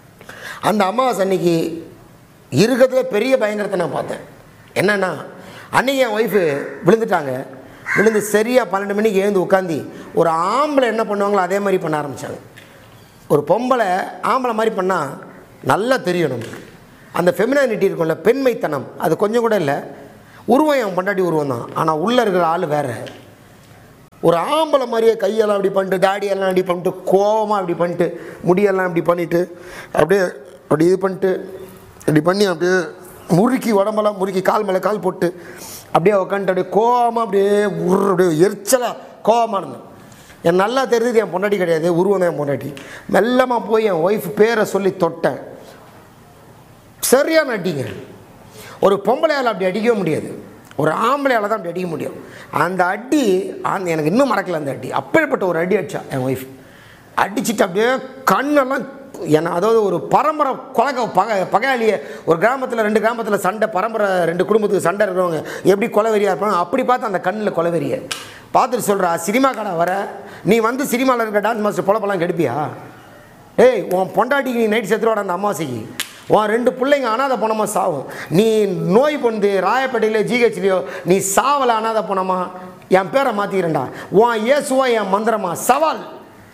அந்த அமாவாசை அன்றைக்கி இருக்கிறதுல பெரிய பயங்கரத்தை நான் பார்த்தேன். என்னென்னா அன்றைக்கி என் ஒய்ஃபு விழுந்துட்டாங்க. விழுந்து சரியாக 12 மணிக்கு எழுந்து உட்காந்து ஒரு ஆம்பளை என்ன பண்ணுவாங்களோ அதே மாதிரி பண்ண ஆரம்பித்தாங்க. ஒரு பொம்பளை ஆம்பளை மாதிரி பண்ணால் நல்லா தெரியும் நமக்கு. அந்த ஃபெமினானிட்டி இருக்கும்ல, பெண்மைத்தனம், அது கொஞ்சம் கூட இல்லை. உருவம் என் பொண்டாட்டி உருவம் தான், ஆனால் உள்ளே இருக்கிற ஆள் வேறு. ஒரு ஆம்பளை மாதிரியே கையெல்லாம் அப்படி பண்ணிட்டு, தாடியெல்லாம் அப்படி பண்ணிட்டு, கோவமாக அப்படி பண்ணிட்டு, முடியெல்லாம் இப்படி பண்ணிவிட்டு, அப்படியே அப்படி இது பண்ணிட்டு, இப்படி பண்ணி அப்படியே முறுக்கி உடம்பெல்லாம் முறுக்கி கால் மேலே கால் போட்டு அப்படியே உட்காந்துட்டு அப்படியே கோவமாக அப்படியே எரிச்சலாக கோவமாக இருந்தேன். என் நல்லா தெரியுது என் பொண்டாட்டி கிடையாது, உருவம் தான் என் பொண்டாட்டி. மெல்லமாக போய் என் ஒய்ஃப் பேரை சொல்லி தொட்டேன். சரியான அடிங்க. ஒரு பொம்பளையால் அப்படி அடிக்கவே முடியாது, ஒரு ஆம்பளையால் தான் அப்படி அடிக்க முடியும். அந்த அடி எனக்கு இன்னும் மறக்கல. அந்த அடி அப்பேற்பட்ட ஒரு அடி அடித்தா என் ஒய்ஃப். அடிச்சுட்டு அப்படியே கண்ணெல்லாம் ஏன்னா, அதாவது ஒரு பரம்பரை பகையாளியை ஒரு கிராமத்தில் 2 கிராமத்தில் சண்டை, பரம்பரை 2 குடும்பத்துக்கு சண்டை இருக்கிறவங்க எப்படி கொலைவெறியாக இருப்பாங்க அப்படி பார்த்து அந்த கண்ணில் கொலைவெறியை பார்த்துட்டு சொல்கிறா, சினிமா கடை வர நீ வந்து சினிமாவில் இருக்க டான்ஸ் மாஸ்டர் பொழப்பெல்லாம் கெடுப்பியா? ஏய், உன் பொண்டாட்டிக்கு நீ நைட் செத்துருவாட அந்த அம்மாவாசைக்கு. உன் 2 பிள்ளைங்க அனாதை போனமா சாவும். நீ நோய் பொண்ணு ராயப்பேட்டையில ஜிஹெச்லையோ நீ சாவலை அனாதை போனமா, என் பேரை மாற்றிக்கிறேன்டா. உன் இயேசுவா என் மந்திரமா, சவால்.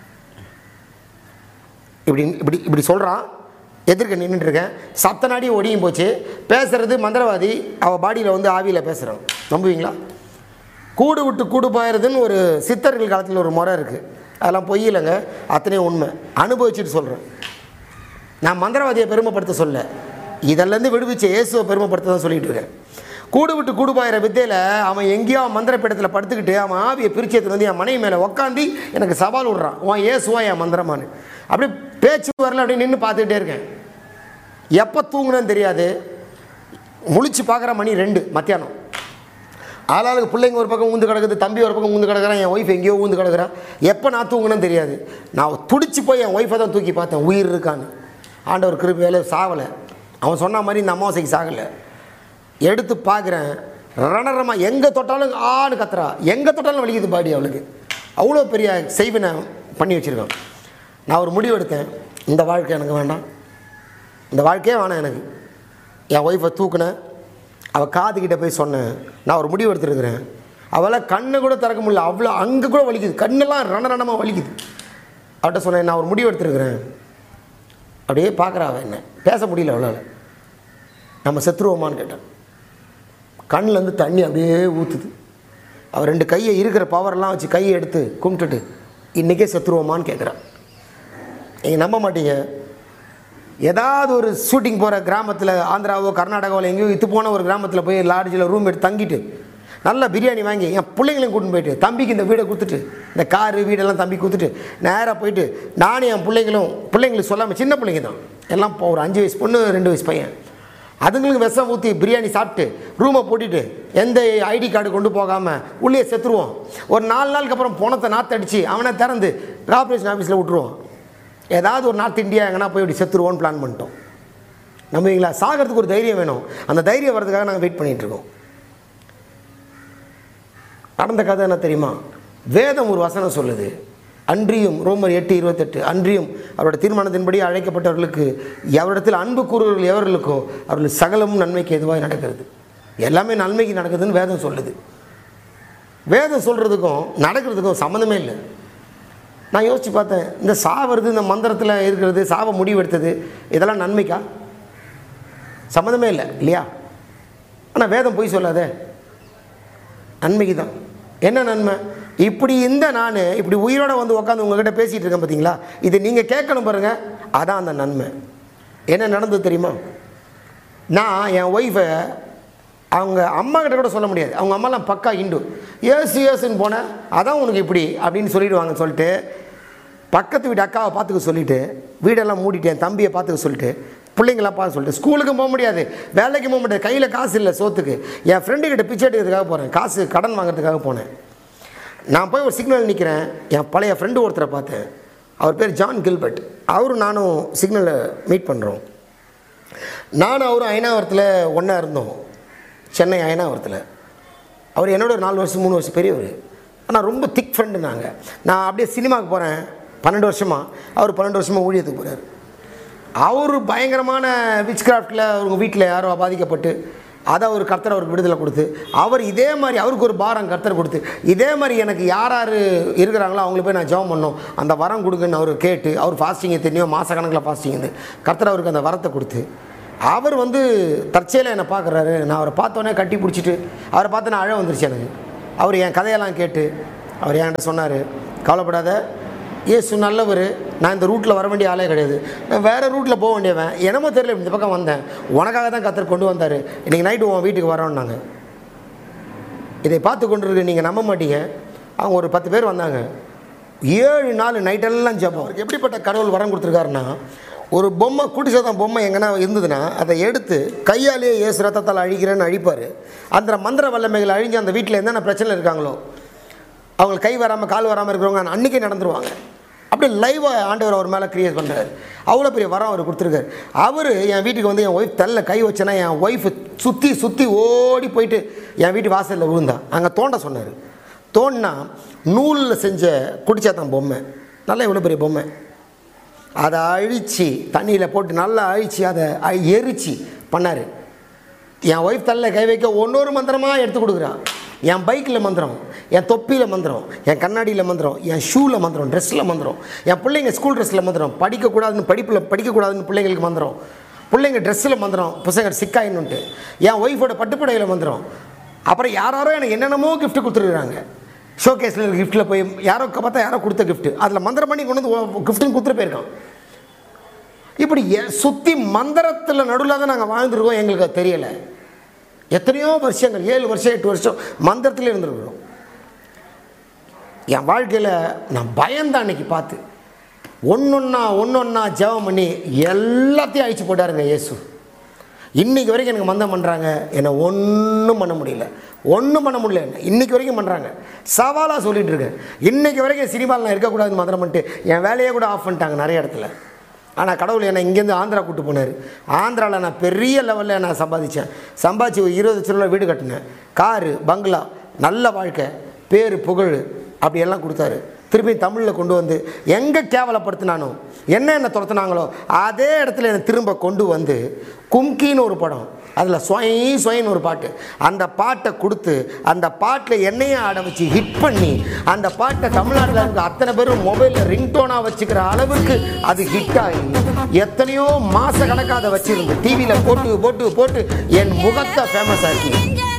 இப்படி இப்படி இப்படி சொல்கிறான். எதிர்க்க நின்றுட்டுருக்கேன். சத்த நாடி ஒடியும் போச்சு. பேசுகிறது மந்திரவாதி, அவள் பாடியில் வந்து ஆவியில் பேசுகிறான். நம்புவீங்களா? கூடு விட்டு கூடு போயிடுறதுன்னு ஒரு சித்தர்கள் காலத்தில் ஒரு முறை இருக்குது. அதெல்லாம் பொய் இல்லைங்க, அத்தனையும் உண்மை. அனுபவிச்சுட்டு சொல்கிறேன். நான் மந்திரவாதியை பெருமைப்படுத்த சொல்ல, இதெல்லாம் விடுவிச்ச இயேசுவை பெருமைப்படுத்த தான் சொல்லிகிட்டு இருக்கேன். கூடு விட்டு கூடு பாயிற வித்தையில் அவன் எங்கேயோ மந்திரப்பீடத்தில் படுத்துக்கிட்டு அவன் ஆவியை பிரிச்சது வந்து என் மனைவி மேலே உக்காந்தி எனக்கு சவால் விடுறான், உன் ஏசுவா என் மந்திரமானு. அப்படியே பேச்சு வரல, அப்படியே நின்று பார்த்துக்கிட்டே இருக்கேன். எப்போ தூங்குனேன்னு தெரியாது. முழிச்சு பார்க்குற மணி 2 மத்தியானம். ஆளாளுக்கு பிள்ளைங்க ஒரு பக்கம் ஊந்து கிடக்குது, தம்பி ஒரு பக்கம் ஊந்து கிடக்குறான், என் ஒய்ஃப் எங்கேயோ ஊந்து கிடக்குறான். எப்போ நான் தூங்குனேன்னு தெரியாது. நான் துடிச்சு போய் என் ஒய்ஃபை தான் தூக்கி பார்த்தேன், உயிர் இருக்கான்னு. ஆண்டவர் கிருபையால சாவலை. அவன் சொன்ன மாதிரி இந்த அமாவாசைக்கு சாகலை. எடுத்து பார்க்குறேன், ரணரமாக எங்கே தொட்டாலும் ஆன்னு கத்துறா, எங்கே தொட்டாலும் வலிக்குது பாடி அவளுக்கு. அவ்வளோ பெரிய செய்வினை பண்ணி வச்சுருக்கான். நான் ஒரு முடிவு எடுத்தேன், இந்த வாழ்க்கை எனக்கு வேண்டாம், இந்த வாழ்க்கையே வேணாம் எனக்கு. என் ஒய்ஃபை தூக்குனேன், அவள் காதுகிட்ட போய் சொன்னேன், நான் ஒரு முடிவு எடுத்துருக்கிறேன். அவளை கண்ணை கூட திறக்க முடியல, அவ்வளோ அங்கே கூட வலிக்குது, கண்ணெல்லாம் ரணரணமாக வலிக்குது. அவள்கிட்ட சொன்னேன், நான் ஒரு முடிவு எடுத்துருக்கிறேன். அப்படியே பார்க்குறா அவள், என்ன பேச முடியல அவளால். நம்ம செத்துருவோமான்னு கேட்டேன். கண்ணிலேருந்து தண்ணி அப்படியே ஊற்றுது. அவள் 2 கையை இருக்கிற பவரெல்லாம் வச்சு கையை எடுத்து கும்பிட்டுட்டு இன்றைக்கே செத்துருவோமான்னு கேட்குறான். நீங்கள் நம்ப மாட்டீங்க, ஏதாவது ஒரு ஷூட்டிங் போகிற கிராமத்தில், ஆந்திராவோ கர்நாடகாவில் எங்கேயோ இத்து போன ஒரு கிராமத்தில் போய் லாட்ஜில் ரூம் எடுத்து தங்கிட்டு நல்லா பிரியாணி வாங்கி என் பிள்ளைங்களையும் கூட்டின்னு போயிட்டு, தம்பிக்கு இந்த வீடை கொடுத்துட்டு, இந்த காரு வீடெல்லாம் தம்பி கொடுத்துட்டு நேராக போயிட்டு நானும் என் பிள்ளைங்களுக்கு சொல்லாமல், சின்ன பிள்ளைங்க தான் எல்லாம், ஒரு 5 வயசு பொண்ணு 2 வயசு பையன், அதுங்களுக்கு விஷம் ஊற்றி பிரியாணி சாப்பிட்டு ரூமை போட்டுட்டு எந்த ஐடி கார்டு கொண்டு போகாமல் உள்ளே செத்துருவோம். ஒரு 4 நாளுக்கு அப்புறம் பணத்தை நாற்றடிச்சு அவனை திறந்து கார்பரேஷன் ஆஃபீஸில் விட்டுருவோம். ஏதாவது ஒரு நார்த் இந்தியா எங்கன்னா போய் இப்படி செத்துருவோன்னு பிளான் பண்ணிட்டோம். நம்புவீங்களா? சாகிறதுக்கு ஒரு தைரியம் வேணும். அந்த தைரியம் வர்றதுக்காக நாங்கள் வெயிட் பண்ணிகிட்ருக்கோம். நடந்த கதை என்ன தெரியுமா? வேதம் ஒரு வசனம் சொல்லுது, அன்றியும் ரோமர் 8:28, அன்றியும் அவரோட தீர்மானத்தின்படி அழைக்கப்பட்டவர்களுக்கு எவரிடத்தில் அன்பு கூறுவர்கள் எவர்களுக்கோ அவர்கள் சகலமும் நன்மைக்கு எதுவாக நடக்கிறது. எல்லாமே நன்மைக்கு நடக்குதுன்னு வேதம் சொல்லுது. வேதம் சொல்கிறதுக்கும் நடக்கிறதுக்கும் சம்மந்தமே இல்லை. நான் யோசித்து பார்த்தேன், இந்த சாவது, இந்த மந்திரத்தில் இருக்கிறது, சாவை முடிவெடுத்தது, இதெல்லாம் நன்மைக்கா? சம்மந்தமே இல்லை இல்லையா? ஆனால் வேதம் போய் சொல்லாதே, நன்மைக்கு தான். என்ன நன்மை? இப்படி நான் இப்படி உயிரோட வந்து உட்காந்து உங்ககிட்ட பேசிகிட்டு இருக்கேன் பார்த்தீங்களா, இது நீங்கள் கேட்கணும் பாருங்கள், அதான் அந்த நன்மை. என்ன நடந்தது தெரியுமா? நான் என் ஒய்ஃபை அவங்க அம்மா கிட்ட கூட சொல்ல முடியாது. அவங்க அம்மாலாம் பக்கா இண்டு. ஏசுன்னு போனேன், அதான் உனக்கு இப்படி அப்படின்னு சொல்லிவிடுவாங்கன்னு சொல்லிட்டு பக்கத்து வீட்டு அக்காவை பார்த்துக்க சொல்லிவிட்டு வீடெல்லாம் மூடிட்டேன், தம்பியை பார்த்துக்க சொல்லிட்டு பிள்ளைங்களாம் பார்த்து சொல்லிட்டு ஸ்கூலுக்கும் போக முடியாது, வேலைக்கும் போக முடியாது, கையில் காசு இல்லை சோத்துக்கு. என் ஃப்ரெண்டுக்கிட்ட பிச்சை எடுக்கிறதுக்காக போகிறேன், காசு கடன் வாங்கிறதுக்காக போனேன். நான் போய் ஒரு சிக்னல் நிற்கிறேன், என் பழைய ஃப்ரெண்டு ஒருத்தரை பார்த்தேன். அவர் பேர் ஜான் கில்பர்ட். அவரும் நானும் சிக்னலில் மீட் பண்ணுறோம். நானும் அவரும் அயனாவரத்தில் ஒன்றா இருந்தோம், சென்னை அயனாவரத்தில். அவர் என்னோட ஒரு 4 வருஷம் 3 வருஷம் பெரியவர். ஆனால் ரொம்ப திக் ஃப்ரெண்டு. நான் அப்படியே சினிமாவுக்கு போகிறேன் 12 வருஷமாக, அவர் 12 வருஷமாக ஊழியத்துக்கு போகிறார். அவர் பயங்கரமான விச் கிராஃப்டில் அவங்க வீட்டில் யாரோ பாதிக்கப்பட்டு அதை ஒரு கர்த்தர் அவருக்கு விடுதலை கொடுத்து, அவர் இதே மாதிரி அவருக்கு ஒரு பாரம் கர்த்தர் கொடுத்து, இதே மாதிரி எனக்கு யார் யார் இருக்கிறாங்களோ அவங்களுக்கு போய் நான் ஜெபம் பண்ணோம், அந்த வரம் கொடுங்கன்னு அவர் கேட்டு, அவர் ஃபாஸ்டிங் தெரியும், மாதக்கணக்கில் ஃபாஸ்டிங் இருந்து கர்த்தர் அவருக்கு அந்த வரத்தை கொடுத்து, அவர் வந்து தற்செயலாக என்னை பார்க்குறாரு. நான் அவரை பார்த்தோன்னே கட்டி பிடிச்சிட்டு அவரை பார்த்து நான் அழ வந்துருச்சு எனக்கு. அவர் என் கதையெல்லாம் கேட்டு அவர் என்கிட்ட சொன்னார், கவலைப்படாத, இயேசு நல்லவர், நான் இந்த ரூட்டில் வர வேண்டிய ஆளே கிடையாது, நான் வேறு ரூட்டில் போக வேண்டியவன், என்னமோ தெரியல இந்த பக்கம் வந்தேன், உனக்காக தான் கர்த்தர் கொண்டு வந்தார், இன்றைக்கி நைட்டு உன் வீட்டுக்கு வரோன்னாங்க. இதை பார்த்து கொண்டு இருக்கு, நீங்கள் நம்ப மாட்டீங்க, அவங்க ஒரு 10 பேர் வந்தாங்க. 7 நாள் நைட்டெல்லாம் ஜெபம். அவருக்கு எப்படிப்பட்ட கடவுள் வரம் கொடுத்துருக்காருன்னா, ஒரு பொம்மை கூட்டி சாத்தான் பொம்மை எங்கன்னா இருந்ததுன்னா அதை எடுத்து கையாலேயே இயேசு ரத்தத்தால் அழிக்கிறேன்னு அழிப்பார். அந்த மந்திர வல்லமைகள் அழிஞ்சு அந்த வீட்டில் என்னென்ன பிரச்சனை இருக்காங்களோ, அவங்களுக்கு கை வராமல் கால் வராமல் இருக்கிறவங்க அன்றைக்கே நடந்துருவாங்க. அப்படி லைவாக ஆண்டவர் அவர் மேலே கிரியேட் பண்ணுறாரு. அவ்வளோ பெரிய வரம் அவர் கொடுத்துருக்காரு. அவர் என் வீட்டுக்கு வந்து என் ஒய்ஃப் தள்ள கை வச்சேன்னா என் ஒய்ஃபு சுற்றி சுற்றி ஓடி போயிட்டு என் வீட்டு வாசலில் விழுந்தான். அங்கே தோண்ட சொன்னார். தோண்டினா நூலில் செஞ்ச குடிச்சாத்தான் பொம்மை, நல்லா இவ்வளோ பெரிய பொம்மை, அதை அழித்து தண்ணியில் போட்டு நல்லா அழித்து அதை எரித்து பண்ணார். என் ஒய்ஃப் தள்ள கை வைக்க ஒன்றொரு மந்திரமாக எடுத்து கொடுக்குறான். என் பைக்கில் மந்திரம், என் தொப்பியில் மந்திரம், என் கண்ணாடியில் மந்திரம், என் ஷூவில் மந்திரம், ட்ரெஸ்ஸில் மந்திரம், என் பிள்ளைங்க ஸ்கூல் ட்ரெஸ்ஸில் மந்திரம், படிக்கக்கூடாதுன்னு படிக்கக்கூடாதுன்னு பிள்ளைங்களுக்கு மந்திரம், பிள்ளைங்க ட்ரெஸ்ஸில் மந்திரம், புத்தகம் சிக்காயின்னுட்டு, என் ஒய்ஃபோட பட்டுப்படையில் மந்திரம். அப்புறம் யாரோ எனக்கு என்னென்னமோ கிஃப்ட் கொடுத்துருக்குறாங்க. ஷோகேஸில் கிஃப்ட்டில் போய் யாரோ பார்த்தா யாரோ கொடுத்த கிஃப்ட்டு, அதில் மந்திரம் பண்ணி கொண்டு வந்து கிஃப்ட்டுன்னு கொடுத்துட்டு போயிருக்கான். இப்படி சுற்றி மந்திரத்தில் நடுவில் தான் நாங்கள் வாழ்ந்துருக்கோம். எங்களுக்கு அது தெரியலை. எத்தனையோ வருஷங்கள் 7 வருஷம் 8 வருஷம் மந்திரத்திலே இருந்துருக்குறோம். என் வாழ்க்கையில் நான் பயந்தான் அன்றைக்கி பார்த்து. ஒன்றொன்னா ஜெபம் பண்ணி எல்லாத்தையும் அழிச்சு போட்டாருங்க இயேசு. இன்றைக்கி வரைக்கும் எனக்கு மந்தம் பண்ணுறாங்க, என்னை ஒன்றும் பண்ண முடியல, என்ன இன்றைக்கி வரைக்கும் பண்ணுறாங்க. சவாலாக சொல்லிகிட்டு இருக்கேன். இன்றைக்கி வரைக்கும் சினிமாவில் நான் இருக்கக்கூடாதுன்னு மந்திரம் பண்ணிட்டு என் வேலையே கூட ஆஃப் பண்ணிட்டாங்க நிறைய இடத்துல. ஆனால் கடவுள் என்னை இங்கேருந்து ஆந்திரா கூப்பிட்டு போனார். ஆந்திராவில் நான் பெரிய லெவலில் நான் சம்பாதிச்சு 20 லட்சம் வீடு கட்டினேன், காரு, பங்களா, நல்ல வாழ்க்கை, பேர், புகழ் அப்படியெல்லாம் கொடுத்தாரு. திருப்பி தமிழில் கொண்டு வந்து எங்கே கேவலப்படுத்தினானோ, என்ன துரத்துனாங்களோ அதே இடத்துல என்னை திரும்ப கொண்டு வந்து கும்கின்னு ஒரு படம், அதில் ஸ்வயின்னு ஒரு பாட்டு, அந்த பாட்டை கொடுத்து அந்த பாட்டில் என்னையும் ஆட வச்சு ஹிட் பண்ணி அந்த பாட்டை தமிழ்நாட்டில் இருக்க அத்தனை பேரும் மொபைலில் ரிங்டோனாக வச்சுக்கிற அளவுக்கு அது ஹிட் ஆகி எத்தனையோ மாத கணக்காக அதை வச்சுருந்து டிவியில் போட்டு போட்டு போட்டு என் முகத்தை ஃபேமஸ் ஆக்கி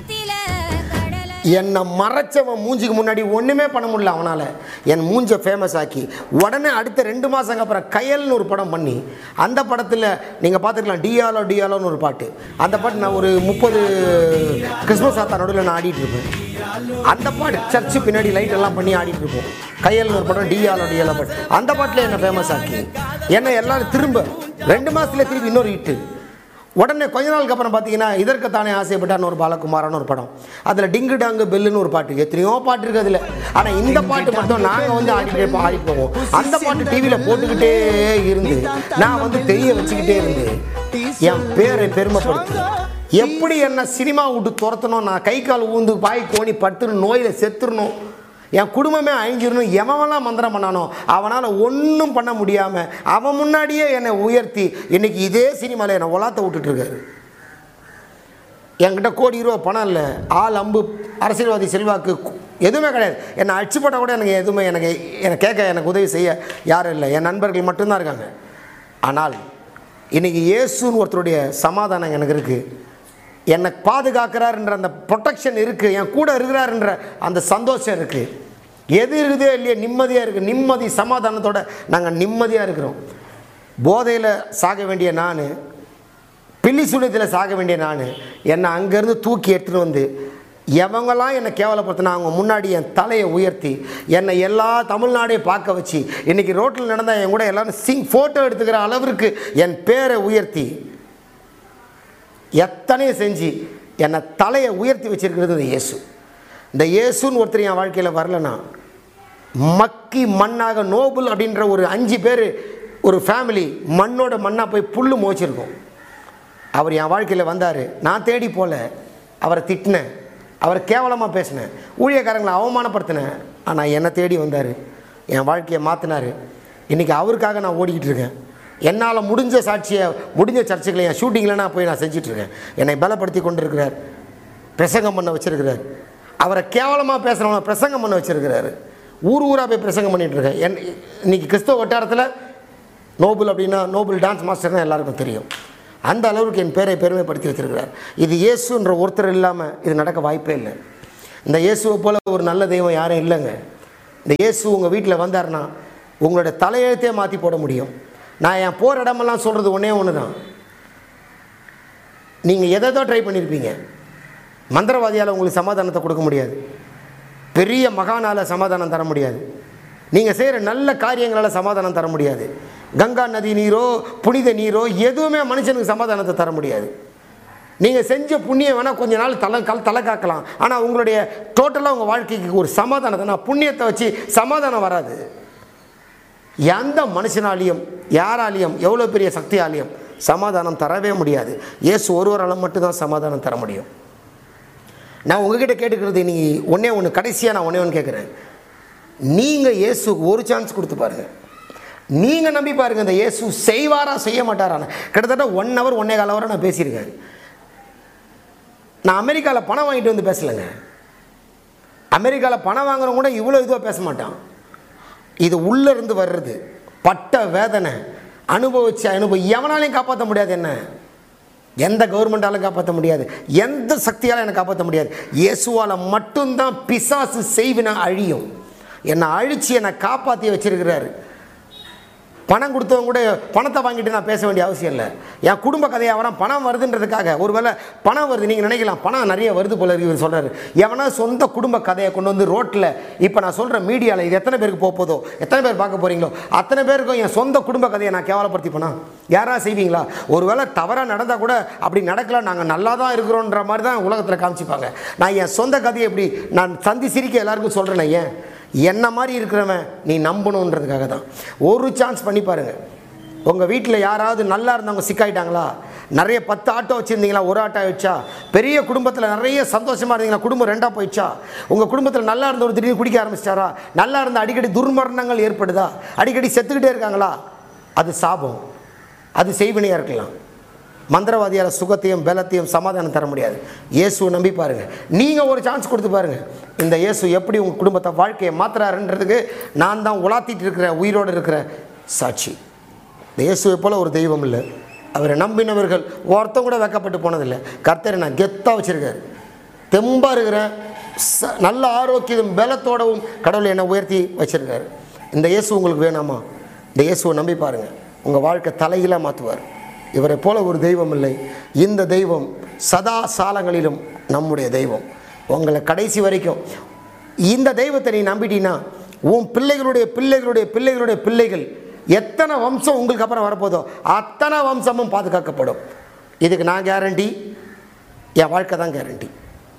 என்னை மறைச்சவன் மூஞ்சிக்கு முன்னாடி ஒன்றுமே பண்ண முடியல அவனால். என் மூஞ்சை ஃபேமஸ் ஆக்கி உடனே அடுத்த 2 மாதங்க அப்புறம் கயல்னு ஒரு படம் பண்ணி, அந்த படத்தில் நீங்கள் பார்த்துக்கலாம் டியாலோன்னு ஒரு பாட்டு, அந்த பாட்டு நான் ஒரு 30 கிறிஸ்மஸ் ஆத்தா நடுவில் நான் ஆடிட்டு இருப்பேன். அந்த பாட்டு சர்ச்சு பின்னாடி லைட் எல்லாம் பண்ணி ஆடிட்டு இருப்போம். கையல்னு ஒரு படம் டியாலோ பாட்டு, அந்த பாட்டில் என்னை ஃபேமஸ் ஆக்கி என்னை எல்லாரும் திரும்ப 2 மாதத்துல திருப்பி இன்னொரு ஹிட்டு. உடனே கொஞ்ச நாளுக்கு அப்புறம் பார்த்தீங்கன்னா இதற்குத்தானே ஆசைப்பட்டான்னு ஒரு பாலகுமாரான்னு ஒரு படம், அதில் டிங்கு டாங்கு பெல்லுன்னு ஒரு பாட்டு, எத்தனையோ பாட்டு இருக்குது அதில். ஆனால் இந்த பாட்டு மட்டும் நாங்கள் வந்து ஆடி போவோம். அந்த பாட்டு டிவியில் போட்டுக்கிட்டே இருந்து நான் வந்து தெரிய வச்சுக்கிட்டே இருந்து என் பேரை பெருமைப்படுத்தி எப்படி என்ன சினிமா விட்டு துரத்தணும், நான் கை கால் ஊந்து பாய் கோணி படுத்துணும், நோயில் செத்துடணும், என் குடும்பமே அழிஞ்சிடணும், எவன்லாம் மந்திரம் பண்ணானோ அவனால் ஒன்றும் பண்ண முடியாமல் அவன் முன்னாடியே என்னை உயர்த்தி இன்றைக்கி இதே சினிமாவில் என்னை உலாத்த விட்டுட்டுருக்காரு. என்கிட்ட கோடி ரூபா பணம் இல்லை, ஆள் அம்பு அரசியல்வாதி செல்வாக்கு எதுவுமே கிடையாது. என்னை அடிச்சு போட்டால் கூட எனக்கு எதுவுமே என்னை கேட்க எனக்கு உதவி செய்ய யாரும் இல்லை, என் நண்பர்கள் மட்டும்தான் இருக்காங்க. ஆனால் இன்றைக்கி இயேசுன்னு ஒருத்தருடைய சமாதானம் எனக்கு இருக்குது, என்னை பாதுகாக்கிறாருன்ற அந்த ப்ரொடெக்ஷன் இருக்குது, என் கூட இருக்கிறாருன்ற அந்த சந்தோஷம் இருக்குது. எது இருக்குதோ இல்லையே நிம்மதியாக இருக்குது. நிம்மதி சமாதானத்தோடு நாங்கள் நிம்மதியாக இருக்கிறோம். போதையில் சாக வேண்டிய நான், பில்லி சூனியத்தில் சாக வேண்டிய நான், என்னை அங்கேருந்து தூக்கி எடுத்துகிட்டு வந்து எவங்கெல்லாம் என்னை கேவலப்படுத்தினா அவங்க முன்னாடி என் தலையை உயர்த்தி என்னை எல்லா தமிழ்நாடையும் பார்க்க வச்சு இன்றைக்கி ரோட்டில் நடந்தால் என் கூட எல்லோரும் ஃபோட்டோ எடுத்துக்கிற அளவிற்கு என் பேரை உயர்த்தி எத்தனையோ செஞ்சு என்னை தலையை உயர்த்தி வச்சிருக்கிறது இந்த இயேசு. இந்த இயேசுன்னு ஒருத்தர் என் வாழ்க்கையில் வரலன்னா மக்கி மண்ணாக நோபல் அப்படின்ற ஒரு 5 பேர் ஒரு ஃபேமிலி மண்ணோட மண்ணாக போய் புல்லு மோச்சிருக்கோம். அவர் என் வாழ்க்கையில் வந்தார். நான் தேடி போல, அவரை திட்டினேன், அவரை கேவலமாக பேசினேன், ஊழியக்காரங்களை அவமானப்படுத்தினேன். ஆனால் என்னை தேடி வந்தார், என் வாழ்க்கையை மாற்றினார். இன்றைக்கி அவருக்காக நான் ஓடிக்கிட்டு இருக்கேன். என்னால் முடிஞ்ச சாட்சியை முடிஞ்ச சர்ச்சைகளை என் ஷூட்டிங்கில் நான் போய் நான் செஞ்சிட்ருக்கேன். என்னை பலப்படுத்தி கொண்டு இருக்கிறார், பிரசங்கம் பண்ண வச்சுருக்கிறார். அவரை கேவலமாக பேசுகிறவங்க பிரசங்கம் பண்ண வச்சுருக்கிறாரு. ஊர் ஊராக போய் பிரசங்கம் பண்ணிகிட்ருக்கேன். இன்றைக்கி கிறிஸ்தவ வட்டாரத்தில் நோபல் அப்படின்னா நோபல் டான்ஸ் மாஸ்டர் தான் எல்லாருக்கும் தெரியும். அந்த அளவுக்கு என் பேரை பெருமைப்படுத்தி வச்சுருக்கிறார். இது இயேசுன்ற ஒருத்தர் இல்லாமல் இது நடக்க வாய்ப்பே இல்லை. இந்த இயேசுவை போல் ஒரு நல்ல தெய்வம் யாரும் இல்லைங்க. இந்த இயேசு உங்கள் வீட்டில் வந்தார்னா உங்களோட தலையெழுத்தே மாற்றி போட முடியும். நான் என் போகிற இடமெல்லாம் சொல்கிறது ஒன்றே ஒன்று தான். நீங்கள் எதோ ட்ரை பண்ணியிருப்பீங்க. மந்திரவாதியால் உங்களுக்கு சமாதானத்தை கொடுக்க முடியாது. பெரிய மகானால் சமாதானம் தர முடியாது. நீங்கள் செய்கிற நல்ல காரியங்களால் சமாதானம் தர முடியாது. கங்கா நதி நீரோ புனித நீரோ எதுவுமே மனுஷனுக்கு சமாதானத்தை தர முடியாது. நீங்கள் செஞ்ச புண்ணியம் வேணால் கொஞ்ச நாள் தலை காக்கலாம். ஆனால் உங்களுடைய டோட்டலாக உங்கள் வாழ்க்கைக்கு ஒரு சமாதானத்தை, நான் புண்ணியத்தை வச்சு சமாதானம் வராது. எந்த மனுஷனாலையும் யாராலையும் எவ்வளோ பெரிய சக்தியாலையும் சமாதானம் தரவே முடியாது. இயேசு ஒருவரால் மட்டும்தான் சமாதானம் தர முடியும். நான் உங்ககிட்ட கேட்டுக்கிறது நீ ஒன்று கடைசியாக நான் ஒன்று கேட்குறேன். நீங்கள் இயேசுக்கு ஒரு சான்ஸ் கொடுத்து பாருங்கள். நீங்கள் நம்பி பாருங்கள், இந்த இயேசு செய்வாரா செய்ய மாட்டாரான்னு. கிட்டத்தட்ட 1 hour 1.25 hour நான் பேசியிருக்கேன். நான் அமெரிக்காவில் பணம் வாங்கிட்டு வந்து பேசலைங்க. அமெரிக்காவில் பணம் வாங்குறவங்க கூட இவ்வளோ இதுவாக பேச மாட்டான். இது உள்ளேருந்து வர்றது பட்ட வேதனை அனுபவிச்ச அனுபவம் எவனாலையும் காப்பாற்ற முடியாது. என்ன எந்த கவர்மெண்டாலும் காப்பாற்ற முடியாது, எந்த சக்தியாலும் என்னை காப்பாற்ற முடியாது. இயேசுவால் மட்டும்தான் பிசாசு செய்வினை அழியும். என்னை அழித்து என்னை காப்பாற்றி வச்சிருக்கிறாரு. பணம் கொடுத்தவங்க கூட பணத்தை வாங்கிட்டு நான் பேச வேண்டிய அவசியம் இல்லை. என் குடும்ப கதையை அவன் பணம் வருதுன்றதுக்காக, ஒருவேளை பணம் வருது நீங்கள் நினைக்கலாம், பணம் நிறைய வருது போல இருக்கு இவர் சொல்கிறாரு. எவனா சொந்த குடும்ப கதையை கொண்டு வந்து ரோட்டில் இப்போ நான் சொல்கிற மீடியாவில் இது எத்தனை பேருக்கு போதோ, எத்தனை பேர் பார்க்க போகிறீங்களோ அத்தனை பேருக்கும் என் சொந்த குடும்ப கதையை நான் கேவலப்படுத்தி போனா யாராவது செய்வீங்களா? ஒருவேளை தவறாக நடந்தால் கூட அப்படி நடக்கலாம், நாங்கள் நல்லா தான் இருக்கிறோன்ற மாதிரி தான் உலகத்தில் காமிச்சிப்பாங்க. நான் என் சொந்த கதையை எப்படி நான் சந்தி சிரிக்க எல்லாருக்கும் சொல்கிறேன். ஏன் என்ன மாதிரி இருக்கிறவன் நீ நம்பணுன்றதுக்காக தான். ஒரு சான்ஸ் பண்ணி பாருங்கள். உங்கள் வீட்டில் யாராவது நல்லா இருந்தவங்க சிக்காயிட்டாங்களா? நிறைய 10 ஆட்டோ வச்சுருந்தீங்களா, ஒரு ஆட்டோ ஆயிடுச்சா? பெரிய குடும்பத்தில் நிறைய சந்தோஷமாக இருந்தீங்களா, குடும்பம் 2ஆக போயிடுச்சா? உங்கள் குடும்பத்தில் நல்லா இருந்த ஒரு திடீர்னு குடிக்க ஆரம்பிச்சிட்டாரா? நல்லா இருந்த அடிக்கடி துர்மரணங்கள் ஏற்படுதா? அடிக்கடி செத்துக்கிட்டே இருக்காங்களா? அது சாபம், அது செய்வினையாக இருக்கலாம். மந்திரவாதியால் சுகத்தையும் பலத்தையும் சமாதானம் தர முடியாது. இயேசுவை நம்பி பாருங்கள். நீங்கள் ஒரு சான்ஸ் கொடுத்து பாருங்கள். இந்த இயேசு எப்படி உங்கள் குடும்பத்தை வாழ்க்கையை மாற்றுறாருன்றதுக்கு நான் தான் உலாத்திட்டு இருக்கிற உயிரோடு இருக்கிற சாட்சி. இந்த இயேசுவை போல் ஒரு தெய்வம் இல்லை. அவரை நம்பினவர்கள் ஒருத்தம் கூட வெக்கப்பட்டு போனதில்லை. கர்த்தரை நான் கெத்தாக வச்சுருக்காரு, தெம்பாக இருக்கிறேன், நல்ல ஆரோக்கியம் பலத்தோடவும் கடவுளை என்னை உயர்த்தி வச்சுருக்காரு. இந்த இயேசு உங்களுக்கு வேணாமா? இந்த இயேசுவை நம்பி பாருங்கள். உங்கள் வாழ்க்கை தலையில மாற்றுவார். இவரை போல ஒரு தெய்வம் இல்லை. இந்த தெய்வம் சதா சாலங்களிலும் நம்முடைய தெய்வம். உங்களை கடைசி வரைக்கும் இந்த தெய்வத்தை நீ நம்பிட்டீன்னா உன் பிள்ளைகளுடைய பிள்ளைகளுடைய பிள்ளைகளுடைய பிள்ளைகள் எத்தனை வம்சம் உங்களுக்கு அப்புறம் வரப்போதோ அத்தனை வம்சமும் பாதுகாக்கப்படும். இதுக்கு நான் கேரண்டி, என் வாழ்க்கை தான் கேரண்டி.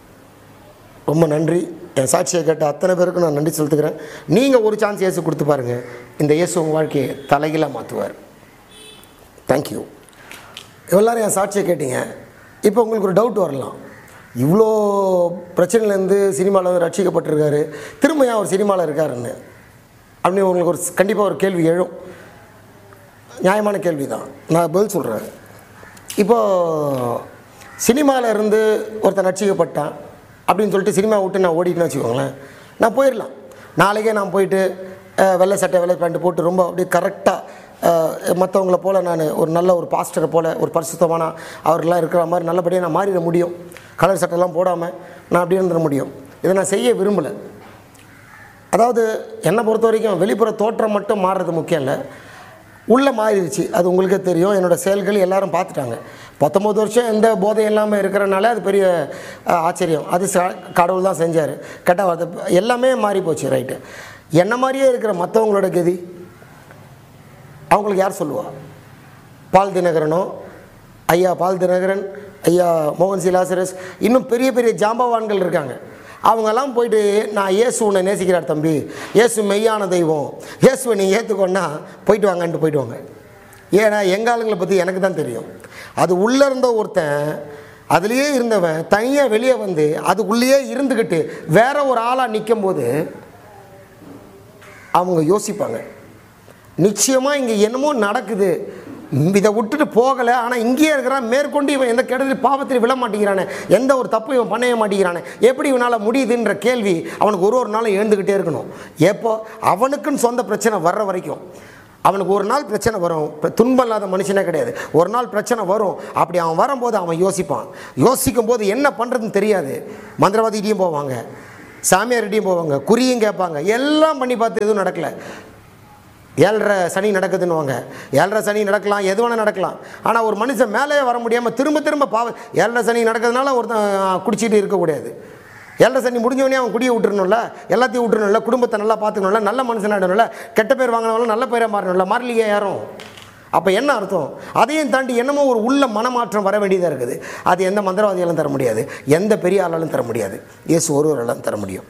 ரொம்ப நன்றி. என் சாட்சியை கேட்ட அத்தனை பேருக்கும் நான் நன்றி செலுத்துக்கிறேன். நீங்கள் ஒரு சான்ஸ் இயேசு கொடுத்து பாருங்கள். இந்த இயேசு உங்கள் வாழ்க்கையை தலைகீழாக மாற்றுவார். தேங்க்யூ. எல்லோரும் என் சாட்சியை கேட்டீங்க. இப்போ உங்களுக்கு ஒரு டவுட் வரலாம், இவ்வளோ பிரச்சனையிலேருந்து சினிமாவில் வந்து ரட்சிக்கப்பட்டிருக்காரு, திரும்ப ஏன் அவர் சினிமாவில் இருக்காருன்னு அப்படின்னு உங்களுக்கு ஒரு கண்டிப்பாக ஒரு கேள்வி எழும். நியாயமான கேள்வி தான், நான் பதில் சொல்கிறேன். இப்போது சினிமாவில் இருந்து ஒருத்தன் ரட்சிக்கப்பட்டான் அப்படின்னு சொல்லிட்டு சினிமா விட்டு நான் ஓடிட்டுன்னு வச்சுக்கோங்களேன், நான் போயிடலாம். நாளைக்கே நான் போயிட்டு வெள்ளை சட்டை வெள்ளை பேண்ட்டு போட்டு ரொம்ப அப்படியே கரெக்டாக மற்றவங்கள போல் நான் ஒரு நல்ல ஒரு பாஸ்டரை போல் ஒரு பரிசுத்தமான அவர்களெலாம் இருக்கிற மாதிரி நல்லபடியாக நான் மாறிட முடியும். கலர் சட்டைலாம் போடாமல் நான் அப்படியே இருந்துட முடியும். இதை நான் செய்ய விரும்பலை. அதாவது என்னை பொறுத்த வரைக்கும் வெளிப்புற தோற்றம் மட்டும் மாறுறது முக்கியம் இல்லை, உள்ளே மாறிடுச்சு. அது உங்களுக்கே தெரியும். என்னோடய செயல்கள் எல்லோரும் பார்த்துட்டாங்க. 19 வருஷம் எந்த போதை இல்லாமல் இருக்கிறனால அது பெரிய ஆச்சரியம். அது கடவுள் தான் செஞ்சார். கேட்டால் எல்லாமே மாறி போச்சு. ரைட்டு. என்ன மாதிரியே இருக்கிற மற்றவங்களோட கதி அவங்களுக்கு யார் சொல்லுவா? பால் தினகரனோ, ஐயா பால் தினகரன், ஐயா மோகன் சி லாசரஸ், இன்னும் பெரிய பெரிய ஜாம்பவான்கள் இருக்காங்க. அவங்கெல்லாம் போயிட்டு நான் இயேசு உன்னை நேசிக்கிறார் தம்பி, இயேசு மெய்யான தெய்வம், இயேசுவை நீ ஏற்றுக்கொண்டா போயிட்டு வாங்கன்ட்டு போயிடுவாங்க. ஏன்னா எங்கள் ஆளுங்களை பற்றி எனக்கு தான் தெரியும். அது உள்ளே இருந்த ஒருத்தன், அதுலேயே இருந்தவன் தனியாக வெளியே வந்து அதுக்குள்ளேயே இருந்துக்கிட்டு வேற ஒரு ஆளாக நிற்கும் போது அவங்க யோசிப்பாங்க, நிச்சயமாக இங்கே என்னமோ நடக்குது, இதை விட்டுட்டு போகலை, ஆனால் இங்கேயே இருக்கிறான். மேற்கொண்டு இவன் எந்த கெடுதல் பாவத்தில் விழ மாட்டேங்கிறானே, எந்த ஒரு தப்பு இவன் பண்ணவே மாட்டேங்கிறானே, எப்படி இவனால் முடியுதுன்ற கேள்வி அவனுக்கு ஒரு நாளும் எழுந்துக்கிட்டே இருக்கணும். எப்போ அவனுக்குன்னு சொந்த பிரச்சனை வர்ற வரைக்கும். அவனுக்கு ஒரு நாள் பிரச்சனை வரும். துன்பம் இல்லாத மனுஷனே கிடையாது. ஒரு நாள் பிரச்சனை வரும். அப்படி அவன் வரும்போது அவன் யோசிப்பான். யோசிக்கும் போது என்ன பண்ணுறதுன்னு தெரியாது. மந்திரவாதிகிட்டையும் போவாங்க, சாமியார்கிட்டையும் போவாங்க, குறியும் கேட்பாங்க, எல்லாம் பண்ணி பார்த்து எதுவும் நடக்கலை. 7.5 சனி நடக்குதுன்னுவாங்க. 7.5 சனி நடக்கலாம், எது வேணால் நடக்கலாம். ஆனால் ஒரு மனுஷன் மேலே வர முடியாமல் திரும்ப திரும்ப 7.5 சனி நடக்கிறதுனால ஒருத்தன் குடிச்சிட்டு இருக்கக்கூடாது. 7.5 சனி முடிஞ்சவனே அவன் குடியை விட்டுறணும்ல, எல்லாத்தையும் விட்டுறணும்ல, குடும்பத்தை நல்லா பார்த்துக்கணும்ல, நல்ல மனுஷனாகிடணும்ல, கெட்ட பேர் வாங்கினவங்களும் நல்ல பேராக மாறணும்ல. மாறலையே யாரும். அப்போ என்ன அர்த்தம்? அதையும் தாண்டி என்னமோ ஒரு உள்ள மனமாற்றம் வர வேண்டியதாக இருக்குது. அது எந்த மந்திரவாதியாலும் தர முடியாது, எந்த பெரிய ஆளாலும் தர முடியாது. இயேசு ஒருவராலும் தர முடியும்.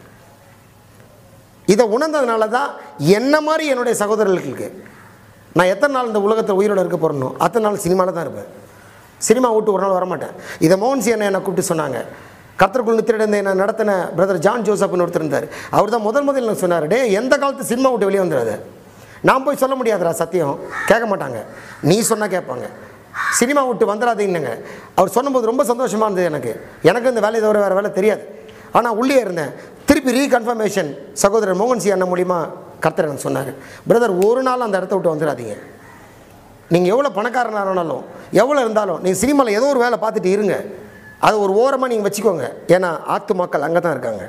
இதை உணர்ந்ததுனால தான் என்ன மாதிரி என்னுடைய சகோதரர்களுக்கு நான் எத்தனை நாள் இந்த உலகத்தில் உயிரோடு இருக்க போகிறனோ அத்தனை நாள் சினிமாவில் தான் இருப்பேன். சினிமா விட்டு ஒரு நாள் வரமாட்டேன். இதை மோகன்சி என்னை கூப்பிட்டு சொன்னாங்க. கர்த்தருக்குள் நித்திரையிட என்னை நடத்தின பிரதர் ஜான் ஜோசப்னு ஒருத்தர் இருந்தார். அவர் தான் முதல் எனக்கு சொன்னார், டே எந்த காலத்து சினிமா விட்டு வெளியே வந்துடாது. நான் போய் சொல்ல முடியாதுடா, சத்தியம் கேட்க மாட்டாங்க, நீ சொன்னால் கேட்பாங்க. சினிமா விட்டு வந்துடாதீங்கன்னு அவர் சொன்னபோது ரொம்ப சந்தோஷமாக இருந்தது. எனக்கு இந்த வேலையை தவிர வேறு வேலை தெரியாது. ஆனால் உள்ளே இருந்தேன். திருப்பி ரீகன்ஃபர்மேஷன் சகோதரர் மோகன்சி அண்ணன் மூலிமா கர்த்தர் எனக்கு சொன்னார், பிரதர் ஒரு நாள் அந்த இடத்த விட்டு வந்துடாதீங்க. நீங்கள் எவ்வளோ பணக்காரனாக இருந்தாலும் எவ்வளோ இருந்தாலும் நீங்கள் சினிமாவில் ஏதோ ஒரு வேலை பார்த்துட்டு இருங்க. அது ஒரு ஓரமாக நீங்கள் வச்சுக்கோங்க. ஏன்னா ஆத்து மக்கள் அங்கே தான் இருக்காங்க.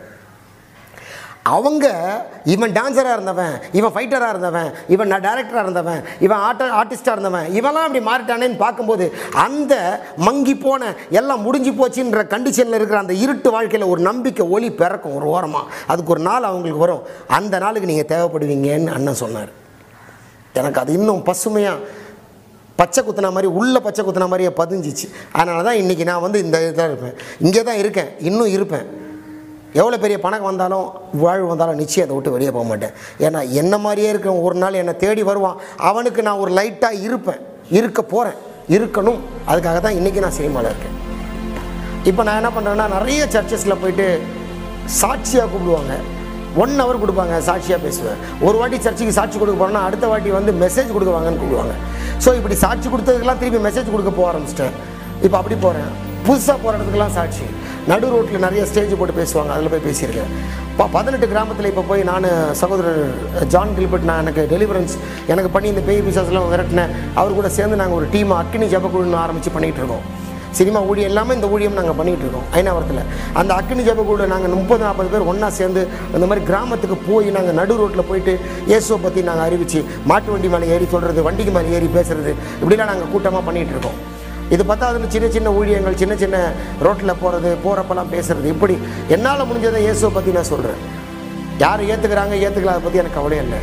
அவங்க இவன் டான்ஸராக இருந்தவன், இவன் ஃபைட்டராக இருந்தவன், இவன் டைரக்டராக இருந்தவன், இவன் ஆர்டிஸ்டாக இருந்தவன், இவெல்லாம் அப்படி மாறிட்டானேன்னு பார்க்கும்போது அந்த மங்கி போன எல்லாம் முடிஞ்சு போச்சுன்ற கண்டிஷனில் இருக்கிற அந்த இருட்டு வாழ்க்கையில் ஒரு நம்பிக்கை ஒளி பிறக்கும் ஒரு ஓரமாக. அதுக்கு ஒரு நாள் அவங்களுக்கு வரும். அந்த நாளுக்கு நீங்கள் தேவைப்படுவீங்கன்னு அண்ணன் சொன்னார். எனக்கு அது இன்னும் பசுமையாக பச்சை குத்துன மாதிரி, உள்ள பச்சை குத்துன மாதிரியே பதிஞ்சிச்சு. அதனால தான் இன்றைக்கி நான் வந்து இந்த இதாக இருப்பேன், இங்கே தான் இருக்கேன், இன்னும் இருப்பேன். எவ்வளோ பெரிய பணம் வந்தாலும் வாழ்வு வந்தாலும் நிச்சயம் அதை விட்டு வெளியே போக மாட்டேன். ஏன்னா என்ன மாதிரியே இருக்க ஒரு நாள் என்னை தேடி வருவான். அவனுக்கு நான் ஒரு லைட்டாக இருப்பேன், இருக்க போகிறேன், இருக்கணும். அதுக்காக தான் இன்றைக்கி நான் சினிமாவில் இருக்கேன். இப்போ நான் என்ன பண்ணுறேன்னா, நிறைய சர்ச்சஸில் போயிட்டு சாட்சியாக கூப்பிடுவாங்க. 1 hour கொடுப்பாங்க, சாட்சியாக பேசுவேன். ஒரு வாட்டி சர்ச்சுக்கு சாட்சி கொடுக்க போகிறேன்னா அடுத்த வாட்டி வந்து மெசேஜ் கொடுக்குவாங்கன்னு கூப்பிடுவாங்க. ஸோ இப்படி சாட்சி கொடுத்ததுக்கெல்லாம் திருப்பி மெசேஜ் கொடுக்க போக ஆரம்பிச்சிட்டேன். இப்போ அப்படி போகிறேன். புதுசாக போகிற இடத்துக்கெல்லாம் சாட்சி. நடு ரோட்டில் நிறைய ஸ்டேஜ் போட்டு பேசுவாங்க, அதில் போய் பேசியிருக்கேன். 18 கிராமத்தில் இப்போ போய் நான் சகோதரர் ஜான் கில்பர்ட், நான் எனக்கு டெலிவரன்ஸ் எனக்கு பண்ணி இந்த பேய் பிசாஸ்லாம் விரட்டினேன். அவர் கூட சேர்ந்து நாங்கள் ஒரு டீம் அக்கினி ஜபக்குழுன்னு ஆரம்பித்து பண்ணிகிட்டு இருக்கோம். சினிமா ஊழியம் எல்லாமே இந்த ஊழியம் நாங்கள் பண்ணிகிட்டு இருக்கோம் ஐநாவரத்தில். அந்த அக்கினி ஜபக்குழு நாங்கள் 30-40 பேர் ஒன்றா சேர்ந்து அந்த மாதிரி கிராமத்துக்கு போய் நாங்கள் நடு ரோட்டில் போயிட்டு இயேசுவை பற்றி நாங்கள் அறிவித்து மாட்டு வண்டி மேலே ஏறி சொல்கிறது, வண்டிக்கு மேலே ஏறி பேசுகிறது, இப்படிலாம் நாங்கள் கூட்டமாக பண்ணிகிட்டு இருக்கோம். இது பார்த்தாதுன்னு சின்ன சின்ன ஊழியங்கள், சின்ன சின்ன ரோட்டில் போகிறது, போகிறப்பெல்லாம் பேசுகிறது, இப்படி என்னால் முடிஞ்சதை இயேசுவை பற்றி நான் சொல்கிறேன். யார் ஏற்றுக்கிறாங்க ஏற்றுக்கல அதை பற்றி எனக்கு கவலையே இல்லை.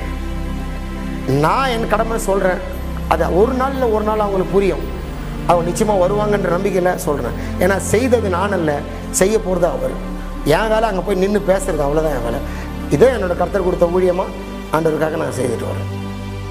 நான் என் கடமை சொல்கிறேன். அது ஒரு நாள் அவங்களுக்கு புரியும். அவங்க நிச்சயமாக வருவாங்கன்ற நம்பிக்கையில் சொல்கிறேன். ஏன்னா செய்தது நான் அல்ல, செய்ய போகிறது அவர். என் வேலை அங்கே போய் நின்று பேசுகிறது, அவ்வளோதான் என் வேலை. இதே என்னோடய கர்த்தர் கொடுத்த ஊழியமாக ஆண்டவருக்காக நான் செய்துட்டு வரேன்.